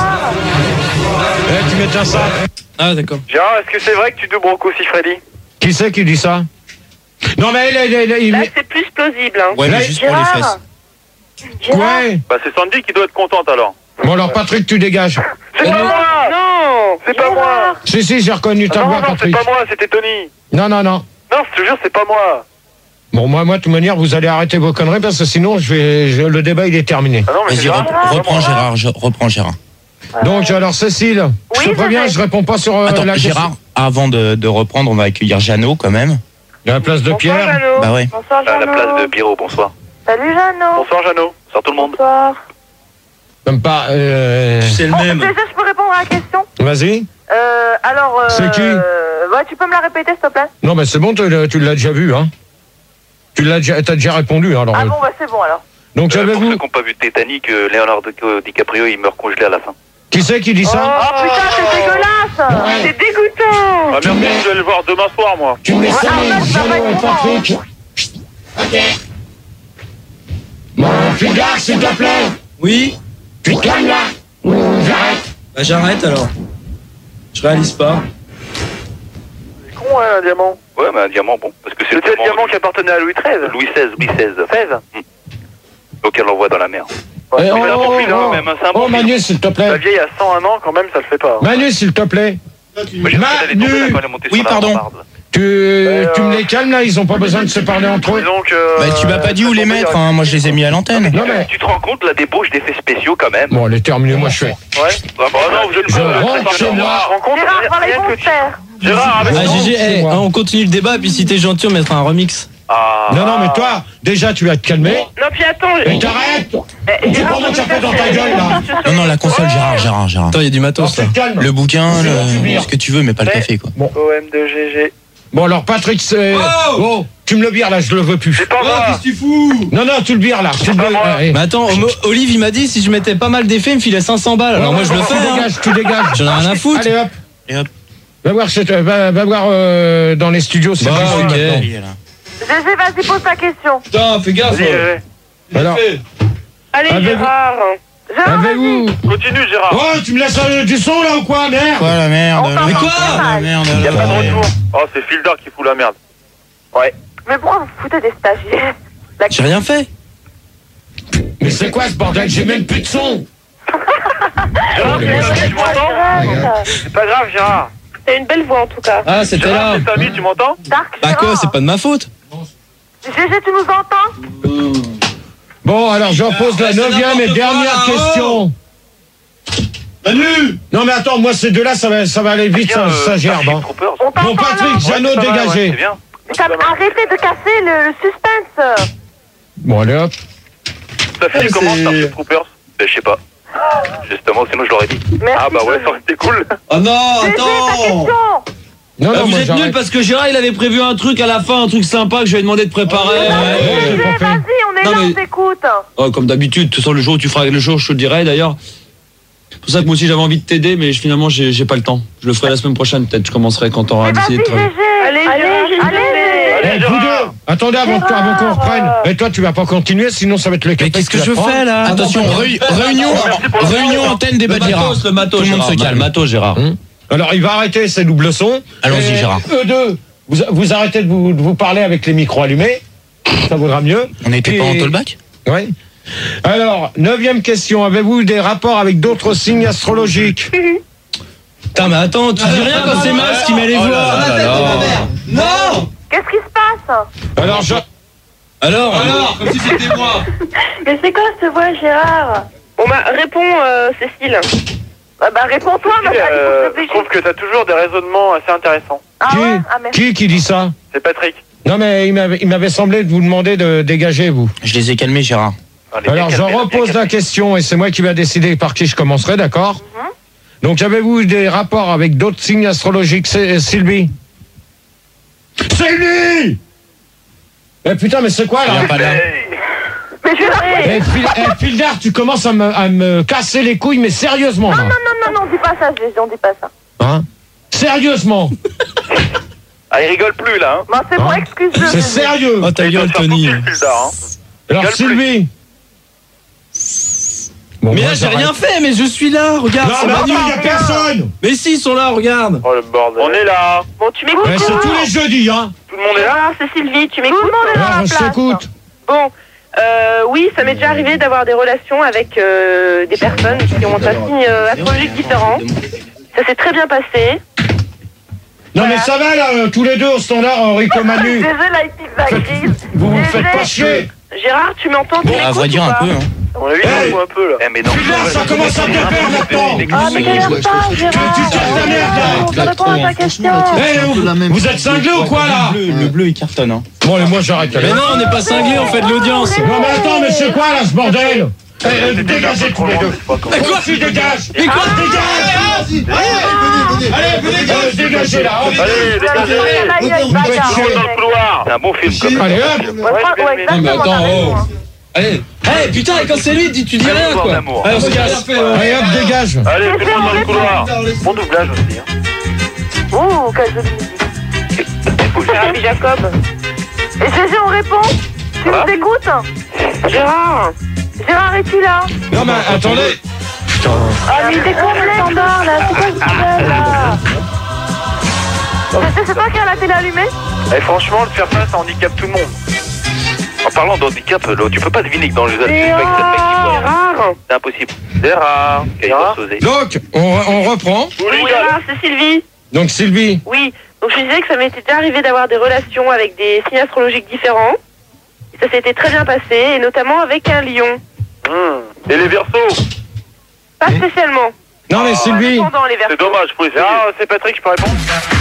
Eh, tu mets déjà ça. Ah d'accord. Gérard, est-ce que c'est vrai que tu doubles Rocco Siffredi? Qui c'est qui dit ça? Non, mais il, il, il, il- Là, c'est plus plausible, hein. Ouais, mais juste pour les fesses. Gérard, Gérard, Ouais. Bah c'est Sandy qui doit être contente alors. Bon, alors, Patrick, tu dégages. C'est pas moi! Non. C'est pas moi! Si, si, j'ai reconnu ta Non, voix, non, c'est Patrick. pas moi, c'était Tony! Non, non, non. Non, je te jure, c'est pas moi! Bon, moi, moi, de toute manière, vous allez arrêter vos conneries parce que sinon, je vais, je- le débat, il est terminé. Ah non, mais Vas-y, c'est rep- Gérard. reprends Gérard, je- reprends Gérard. Donc, alors, Cécile, je Oui, te préviens, je je réponds pas sur euh, Attends, la question. Gérard, avant de, de reprendre, on va accueillir Jeannot quand même. À la place de Bonsoir, Pierre. Jeannot. Bah ouais. bonsoir, À la Jeannot. place de Pierrot, bonsoir. Salut, Jeannot. Bonsoir, Jeannot. Bonsoir tout le monde. Bonsoir. Même pas. Euh... C'est le Bon, même. déjà, je peux répondre à la question? Vas-y. Euh, alors... Euh, C'est qui Ouais, tu peux me la répéter, s'il te plaît? Non, mais c'est bon, tu, l'as- tu l'as déjà vu, hein. Tu l'as déjà, t'as déjà répondu, hein, alors. Ah euh, bon, bah c'est bon, alors. Donc, Euh, pour avez-vous ceux qui n'ont pas vu Titanic, euh, Leonardo DiCaprio, il meurt congelé à la fin. Qui c'est qui dit ça? Oh, putain, c'est dégueulasse. Ouais. C'est dégoûtant. Ah merci, je vais le voir demain soir moi. Tu mets ça, Ah, non, ça va Jeannot et être Patrick. Ok. Bon, tu gardes, s'il te plaît. Oui. Tu te calmes, là. Ou j'arrête. Bah j'arrête alors. Je réalise pas. C'est con, hein, un diamant. Ouais, mais un diamant, bon. Parce que c'est C'était le diamant qui appartenait à Louis treize. Louis seize, Louis seize. seize. Auquel on voit dans la mer. Eh, mais oh, là, oh, pour lui, là, oh, même, hein, c'est un oh, bon Manu, s'il te La plaît. vieille a cent un ans, quand même, ça le fait pas. Manu, s'il te plaît. Moi, j'ai cru qu'elle allait tomber, là, quand elle est montée Oui, sur la pardon. rambarde. Tu, euh, tu me les calmes, là. Ils ont pas besoin de se parler entre eux. Donc, euh, Bah, tu m'as pas dit où les mettre, hein. Moi je les ai mis à l'antenne. Non, mais. Tu te rends compte la débauche d'effets spéciaux quand même? Bon, elle est terminée. Moi, je fais. Ouais. Ah, bah, non, vous êtes Je pas- rentre chez moi. Rencontre, Gérard, par les rien bons que tu... faire. Gérard, avec Ah non, G G, c'est eh, moi. hein, on continue le débat et puis si t'es gentil on mettra un remix. Ah. Non, non, mais toi, déjà, tu vas te calmer. Non, puis attends. Et t'arrêtes. Eh, Tu prends mon chapeau dans ta gueule, là. Non, non, la console, Gérard, Gérard, Gérard. Attends, il y a du Non, matos tu là. te calmes. Le bouquin, C'est bon, tu le... vires. ce que tu veux, mais pas le Mais- café, quoi. O M de G G. Bon, alors, Patrick, c'est. Oh, tu me le bires, là, je le veux plus. C'est pas moi. tu fous? Non, non, tu le bires, là. Tu le pas veux- moi. allez. Mais attends, Homo- Olive il m'a dit si je mettais pas mal d'effets il me filait cinq cents balles. Alors moi je le fais Tu hein. dégages, tu dégages. J'en ai rien à foutre. Allez, hop. Et hop. Va voir, chez- va, va voir euh, dans les studios, c'est Bah, plus ok. maintenant. Gégé, vas-y, pose ta question. Putain, fais gaffe. Vas-y, euh, Alors, Allez, Avez-vous- Gérard. Gérard, avez-vous. Continue Gérard. Oh, tu me laisses euh, du son, là, ou quoi, merde? Quoi la merde? On là, t'entend mais très quoi mal. la merde? y a là, pas de ouais. retour. Oh c'est Fildar qui fout la merde. Mais pourquoi vous foutez des stagiaires? La- J'ai rien fait. Mais c'est quoi ce bordel? J'ai même plus de son. Gérard, tu m'entends? C'est pas grave, Gérard. T'as une belle voix en tout cas. Ah, c'était Gérard, là. c'est Samy, tu m'entends? Dark Bah quoi, Gérard. c'est pas de ma faute. Gégé, tu nous entends? Bon, alors j'en pose la neuvième et dernière question. Manu! Non mais attends, moi ces deux-là, ça va, ça va aller vite, ça, ça gerbe. Hein. On Bon, t'entend Patrick, là. Jeannot, dégagé. C'est bien. T'as- Arrêtez de casser le, le suspense. Bon, allez hop. Ça fait comment Starship Troopers? Ben, je sais pas. Justement, sinon je l'aurais dit. Merci. Ah bah ouais, ça aurait été cool. Oh non, Gégé, ta attends. question. Non, Ah, non, vous moi, êtes j'arrête. nuls parce que Gérard il avait prévu un truc à la fin, un truc sympa que je lui ai demandé de préparer. Ouais, Gégé, j'ai pas fait. vas-y, on est Non, là, mais- on t'écoute. Oh, comme d'habitude, de toute façon le jour où tu feras le jour, je te le dirai d'ailleurs. C'est pour ça que moi aussi j'avais envie de t'aider, mais je- finalement j'ai j'ai pas le temps. Je le ferai la semaine prochaine, peut-être. Je commencerai quand on aura Mais vas-y, décidé de travailler. Gégé. Allez, Gérard, allez. Eh, Allez, vous Gérard. deux, attendez avant, que- avant qu'on reprenne. Et toi, tu vas pas continuer, sinon ça va être le Mais qu'est-ce que je fais là? Attention, réu- réunion, réunion antenne débat Le de Gérard. matos, le matos, Tout le monde Gérard. se calme. Le matos, Gérard. Alors, il va arrêter ces doubles sons. Allons-y, Et Gérard. Eux deux, vous, vous arrêtez de vous, de vous parler avec les micros allumés. Ça vaudra mieux. On n'était pas en Et- tollback? Oui. Alors, neuvième question. Avez-vous des rapports avec d'autres signes astrologiques? Putain, mais attends, tu dis rien quand c'est Max qui met les Oh voix. là là là. Non. Qu'est-ce qui se passe? Alors, je... Alors, Alors, comme si c'était moi. Mais c'est quoi cette voix, Gérard? Bon bah, réponds, euh, Cécile. Ah bah, réponds-toi, ma Euh, femme, il faut je que je trouve réfléchisse. que t'as toujours des raisonnements assez intéressants. Ah qui, ouais? Ah, merci. qui qui dit ça? C'est Patrick. Non, mais il m'avait il m'avait semblé de vous demander de dégager, vous. Je les ai calmés, Gérard. Allez, Alors, bien je calmé, bien repose calmé. la question et c'est moi qui vais décider par qui je commencerai, d'accord? Donc, avez-vous des rapports avec d'autres signes astrologiques, c'est- Sylvie? Sylvie! Eh putain, mais c'est quoi là? Il y a pas là. Mais je vais. Eh, Phil- eh, Phildar, tu commences à me, à me casser les couilles, mais sérieusement, Non, là. non, non, non, non, dis pas ça, Gégé, on dit pas ça. Hein? Sérieusement. Ah, il rigole plus là. Hein. Bah, c'est bon, Hein? excuse-le. C'est Gégé. sérieux. oh ta Il doit gueule, se faire Tony. couper le Fildar, hein. Alors, rigole plus. Sylvie. Bon, Mais moi, là, j'ai j'arrête. rien fait, mais je suis là, regarde. Non, c'est mais attends, Manu. il n'y a personne. Mais si, ils sont là, regarde. Oh le bordel. On est là. Bon, tu m'écoutes? Ouais, c'est tous les jeudis, hein. Tout le monde est là. Ah, c'est Sylvie, tu m'écoutes? Tout le monde est dans Alors, la je place. t'écoute. Bon, euh, oui, ça m'est déjà arrivé d'avoir des relations avec euh, des personnes qui ont un signe euh, astrologique différent. Ça s'est très bien passé. Non, mais ça va, là, euh, tous les deux au standard, Enrico Manu. Gégé, là, il pique la crise. Vous vous Gégé. faites pas chier. Gérard, tu m'entends? Tu À m'écoutes vrai dire, ou un pas? peu. Hein. On a vu Hey. un peu là. Eh, mais non. Phildar, ça commence à te faire maintenant. Ah, mais t'énerve pas, Gérard. Tu casses ta merde, là. On peut répondre à ta question. Eh, vous, vous êtes cinglés ou quoi, là? Le bleu, le bleu, il cartonne. Hein. Bon, allez, moi, j'arrête. allez. Mais non, on n'est pas cinglés, on fait de l'audience. Non, mais attends, mais c'est quoi, là, ce bordel? Eh, euh, dégagez tous les deux. Mais quoi, tu dégages? Mais quoi, dégage? Allez, venez, euh, dégagez, là. hop. Allez, dégagez. Là, il y a une bagarre. Tout le monde dans le couloir. C'est un bon film, comme Allez, hop. Ouais, fran- ouais, exactement, Non, mais attends, t'as raison, oh. hein. Allez. Eh putain, et quand c'est lui, dis- tu dis Allez, rien voir quoi. d'amour. Allez, on se casse. Allez, hop, dégage. Allez, tout le monde dans le couloir. Bon doublage aussi. Hein. Ouh, quelle jolie musique. Gérard Jacob. Et Gégé, on répond? Tu Voilà. nous écoutes? Gérard. Gérard, es-tu là? Non, mais attendez. Ah, mais il est con le standard, là. C'est quoi ce bordel, là? Gégé, c'est toi qui as la télé allumée? Et franchement, le faire face, ça handicape tout le monde. En parlant d'handicap, là, tu peux pas deviner que dans les autres, Mais c'est oh, rare. c'est impossible. C'est rare. Gérard. Donc, on, on reprend. Oui, Gérard, c'est Sylvie. Donc, Sylvie. Oui. Donc je disais que ça m'était déjà arrivé d'avoir des relations avec des signes astrologiques différents. Ça s'était très bien passé, et notamment avec un lion. Mmh. Et les versos? Pas spécialement. Non, mais Sylvie. Pendant les C'est versos. dommage, faut essayer. Ah, c'est Patrick, je peux répondre?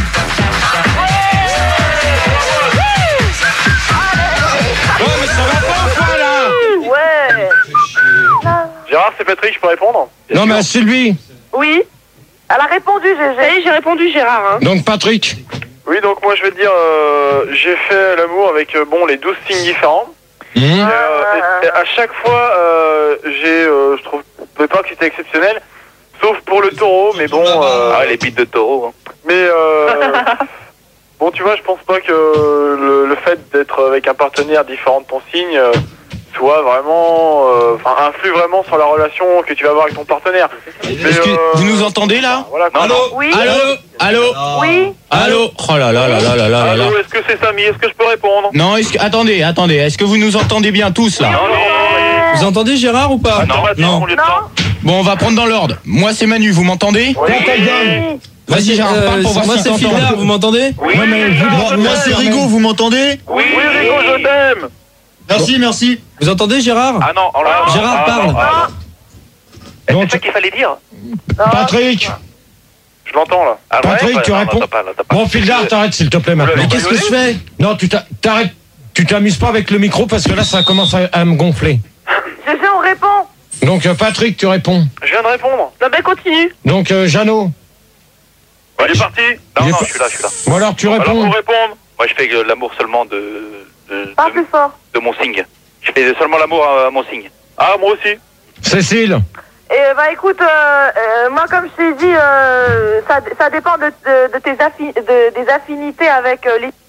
Ouais, mais ça va pas ou quoi, là? Ouais. Gérard, c'est Patrick, je peux répondre? Non, mais Sylvie. Oui. Elle a répondu, Gégé. Ça y est, j'ai répondu, Gérard. Hein. Donc, Patrick. Oui, donc moi je vais te dire, euh, j'ai fait l'amour avec euh, bon les douze signes différents. Mmh. Et, euh, et- et à chaque fois, euh, j'ai, euh, je trouve pas que c'était exceptionnel, sauf pour le taureau, mais bon. Euh, Ah, les bites de taureau. Hein. mais euh, bon, tu vois, je pense pas que le, le fait d'être avec un partenaire différent de ton signe euh, soit vraiment, euh, enfin, influe vraiment sur la relation que tu vas avoir avec ton partenaire. Mais, Est-ce que euh, vous nous entendez là? Voilà, quoi. Allô. Oui. Allô? Allô? Oui. Allô? Oh là là là là là là là là. Allô, est-ce que c'est Samy? Est-ce que je peux répondre? Non, est-ce que... attendez, attendez, est-ce que vous nous entendez bien tous là? Non, non, Vous entendez Gérard ou pas? non, non, Non. mon lieutenant. Bon, Bon, on va prendre dans l'ordre. Moi, c'est Manu, vous m'entendez? Oui. Vas-y, Gérard, Euh, parle pour voir moi, si c'est t'entends. Fildar, vous m'entendez? Oui, Ouais, mais vous- Gérard, je Moi, c'est t'aime. Rigaud, vous m'entendez? Oui, Rigaud, je t'aime. Merci, merci. Vous entendez, Gérard? Ah non, on l'a. Gérard, ah, parle. non, ah, non. Donc, C'est ça qu'il fallait dire. Patrick, Je l'entends là. Ah, Patrick, ouais, tu ouais, non, réponds. t'as pas, là, t'as pas. bon, Fildar, t'arrêtes s'il te plaît maintenant. Mais qu'est-ce que je fais? Non, tu t'a- t'arrêtes. Tu t'amuses pas avec le micro parce que là, ça commence à, à me gonfler. G G, on répond. Donc, euh, Patrick, tu réponds. Je viens de répondre. Non, ben continue. Donc, euh, Jeannot. Ouais, il est parti. Non, Il est non, pas- je suis là, je suis là. Bon, alors, tu Alors, réponds. pour répondre. Moi, je fais euh, l'amour seulement de, de, Parle de, plus fort. de mon signe. Je fais seulement l'amour à, à mon signe. Ah, moi aussi. Cécile. Et bah écoute, euh, euh, moi comme je t'ai dit, euh, ça, ça dépend de, de, de tes affi- de, des affinités avec euh, les...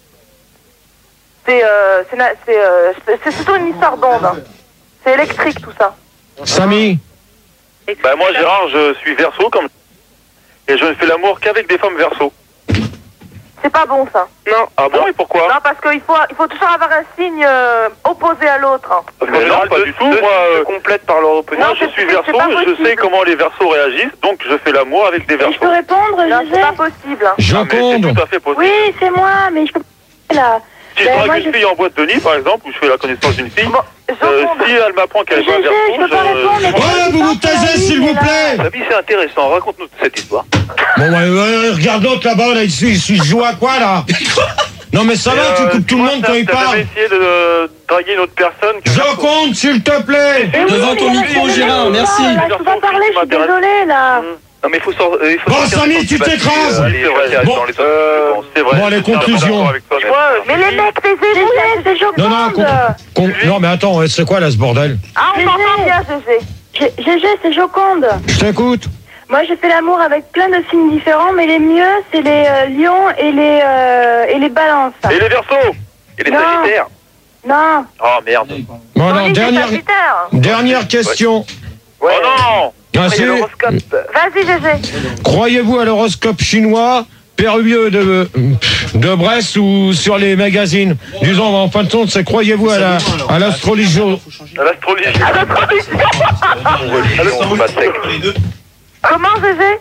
C'est euh, c'est na- c'est, euh, c'est- c'est surtout une histoire d'onde. hein. C'est électrique tout ça. Samy. Bah, moi, Gérard, je suis verso comme. Et je ne fais l'amour qu'avec des femmes verso. C'est pas bon ça. Non. Ah bon, et pourquoi? Non, parce qu'il faut, il faut toujours avoir un signe euh, opposé à l'autre. Parce qu'en général, pas du tout. Moi, euh, complète par leur opinion. Non, Je c'est- suis c'est- verso, c'est pas je possible. sais comment les versos réagissent, donc je fais l'amour avec des Je versos. peux répondre, Non, Gégé? c'est pas possible. Ah, mais c'est Joconde. tout à fait possible. Oui, c'est moi, mais je peux pas là. Si je Ben, drague moi, une je- fille en boîte de nuit, par exemple, ou je fais la connaissance d'une fille, Bon, euh, Joconde. si elle m'apprend qu'elle est pas Gégé, verso, je peux pas répondre, mais Ouais, vous vous taisez, s'il vous plaît. La vie, c'est intéressant. Raconte-nous cette histoire. Bon, ouais, ouais, regarde l'autre là-bas, là, il se il se joue à quoi, là? Non, mais ça Et, va, tu euh, coupes tout le dis-moi, monde t'as- quand il t'as parle. jamais essayé de euh, draguer une autre personne que verso? Joconde, s'il te plaît. Mais oui, Devant mais ton là, micro, je- Gérard, merci. Là, je peux pas parler, je suis désolée, là. Non, mais il faut sortir. Il faut Bon, sortir Samy, des tu sentiers t'écrases. battus, euh, Allez, C'est vrai. rester Bon, dans les autres, Euh, je pense. c'est vrai. Bon, les Je suis conclusions. d'accord avec toi, mais- Dis-moi, mais les mecs, t'es Gégé, c'est Joconde. Non, non, con- con- non, mais attends, c'est quoi là ce bordel? Ah, on Gégé. m'entend bien, Gégé. Gé- Gégé, c'est Joconde. Je t'écoute. Moi, j'ai fait l'amour avec plein de signes différents, mais les mieux, c'est les euh, lions et les, euh, et les balances. Et les versos? Et les Non. sagittaires. Non. Oh merde. Bon, On non, dit que c'est dernière, Sagittaire. dernière question. Oh non! Ah, Après, il y a c'est- l'horoscope. Vas-y, Gégé. Croyez-vous à l'horoscope chinois, périlleux de, de Brest ou sur les magazines? Disons, en fin de compte, c'est croyez-vous à la, à l'astrologie? À l'astrologie. Religion, pas secte. Comment, Gégé?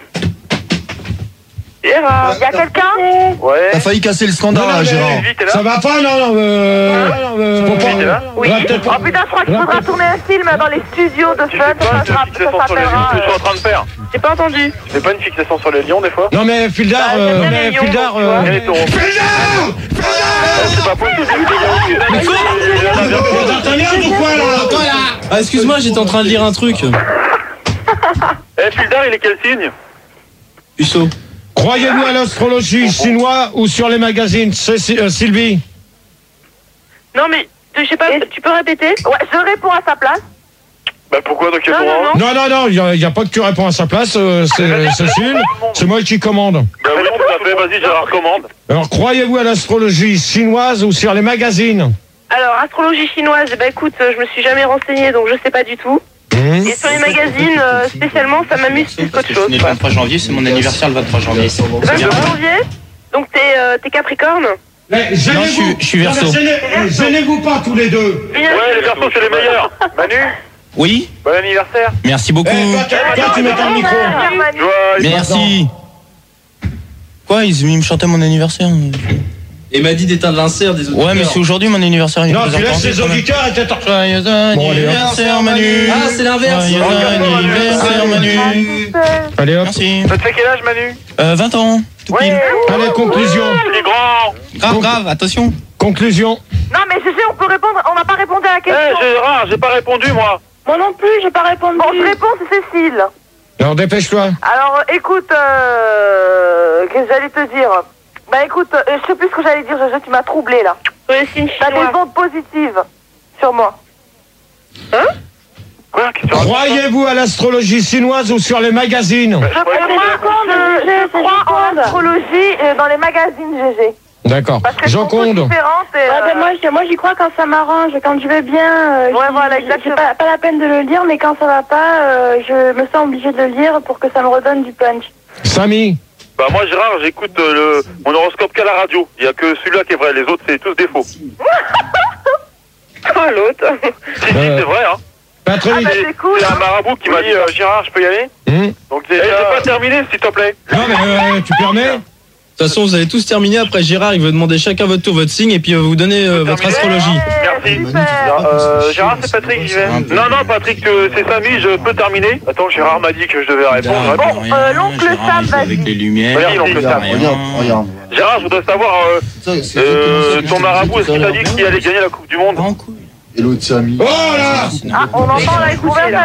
Gérard. Y a quelqu'un? Ouais. T'as failli casser le Non, scandale, non, là, mais- Gérard. Vite, t'es là? Ça va pas, non, non, euh, euh, faut pas- t'es là? Oui. va peut-être pas- Oh putain, je crois qu'il faudra tourner un film dans les studios de Tu Fun. fais pas Ça, une sera- fixation ça sur les lions, s'appellera. c'est ce que je suis euh, en train de faire. J'ai pas entendu. Tu fais pas une fixation sur les lions des fois? Non, mais Fildar, Bah, euh, j'aime bien mais les lions, Fildar, donc, tu euh, vois. Et les taureaux? Fildar! C'est pas possible, j'ai vu des lions. Mais quoi? Vous entendez ou quoi, là? Ah, excuse-moi, j'étais en train de lire un truc. Eh, Fildar, il est quel signe? Puceau. Croyez-vous à l'astrologie chinoise ou sur les magazines? C'est Sy- euh, Sylvie. Non, mais je sais pas, tu peux répéter? Ouais, je réponds à sa place. Bah pourquoi, donc quel Non, non, droit? non. Non, non, non, il n'y a, a pas que tu réponds à sa place, euh, c'est Cécile. C'est moi qui commande. Bah oui, tout à fait, vas-y, Gérard, commande. Alors, croyez-vous à l'astrologie chinoise ou sur les magazines? Alors, astrologie chinoise, eh ben écoute, euh, je me suis jamais renseignée, donc je sais pas du tout. Mmh. Et sur les magazines, euh, spécialement, ça m'amuse plus qu'autre Je suis chose. né le quoi. vingt-trois janvier, c'est mon anniversaire le vingt-trois janvier. C'est bien. vingt-trois janvier, donc t'es euh, t'es Capricorne. Mais Non, je suis- gênez-vous. je suis Verseau. Non, mais gênez- Gênez-vous pas tous les deux. Bien. Ouais, les versos, c'est les meilleurs. Manu, Oui, bon anniversaire. merci beaucoup. Eh, toi, tu- toi, tu mets ton micro. Joyeux. Merci. Quoi, ils, ils me chantaient mon anniversaire? Et m'a dit d'éteindre l'insert des auditeurs. Ouais, mais c'est aujourd'hui mon anniversaire. il est Non, pas tu laisses important, les quand même. auditeurs et t'es en- Joyeux Bon, allez, hop. anniversaire, Manu. Ah, c'est l'inverse. Joyeux anniversaire, Manu. Allez, hop. Merci. Ça te fait quel âge, Manu? Euh, vingt ans. Tout pile. Allez, conclusion. Il est grand. Grave, grave, attention. Conclusion. Non, mais Gégé, on peut répondre, on n'a pas répondu à la Eh, question. Gérard, j'ai pas répondu, moi. Moi non plus, j'ai pas répondu. Bon, je réponds, c'est Cécile. Alors, dépêche-toi. Alors, euh, écoute, euh, qu'est-ce que j'allais te dire? Bah écoute, euh, je sais plus ce que j'allais dire, Gégé, tu m'as troublé là. Sur les signes chinois. T'as des ondes positives sur moi. Hein? Quoi? Qu'est-ce que tu racontes? Croyez-vous à l'astrologie chinoise ou sur les magazines? Je, crois que moi, c'est je, Gégé, je c'est crois en Joconde. astrologie euh, dans les magazines, Gégé. D'accord. Parce qu'elles sont toutes Joconde. différentes et... Ouais, euh, ben moi, j'y- moi j'y crois quand ça m'arrange, quand je vais bien. euh, Ouais, j'y- voilà, j'ai exactement. pas, pas la peine de le lire, mais quand ça va pas, euh, je me sens obligée de le lire pour que ça me redonne du punch. Samy. Bah moi, Gérard, j'écoute euh, le mon horoscope qu'à la radio. Il y a que celui-là qui est vrai, les autres, c'est tous des faux. Si, si, Euh. c'est vrai, hein. Patrick. Ah bah c'est cool. C'est un Hein. marabout qui m'a dit euh, Gérard, je peux y aller. Hum. Donc déjà... c'est pas terminé, s'il te plaît. Non, mais euh, tu permets? De toute façon, vous allez tous terminer. Après, Gérard, il veut demander chacun votre tour, votre signe, et puis il va vous donner euh, votre astrologie. Merci. Super. Euh, Gérard, c'est Patrick, j'y vais. Non, non, Patrick, euh, c'est Samy, je peux terminer. Attends, Gérard m'a dit que je devais répondre. je réponds. Bon, euh, l'oncle Sam, vas-y. Avec les lumières. Regarde, l'oncle Sam. Regarde, regarde. Gérard, je voudrais savoir, euh, Ça, c'est euh, exactement ton ça marabout, que est-ce je qu'il disais t'a tout dit à qu'il allait gagner la Coupe du Monde? En couille. l'heure. Et l'autre Samy. Oh là! Ah, on entend la conversation.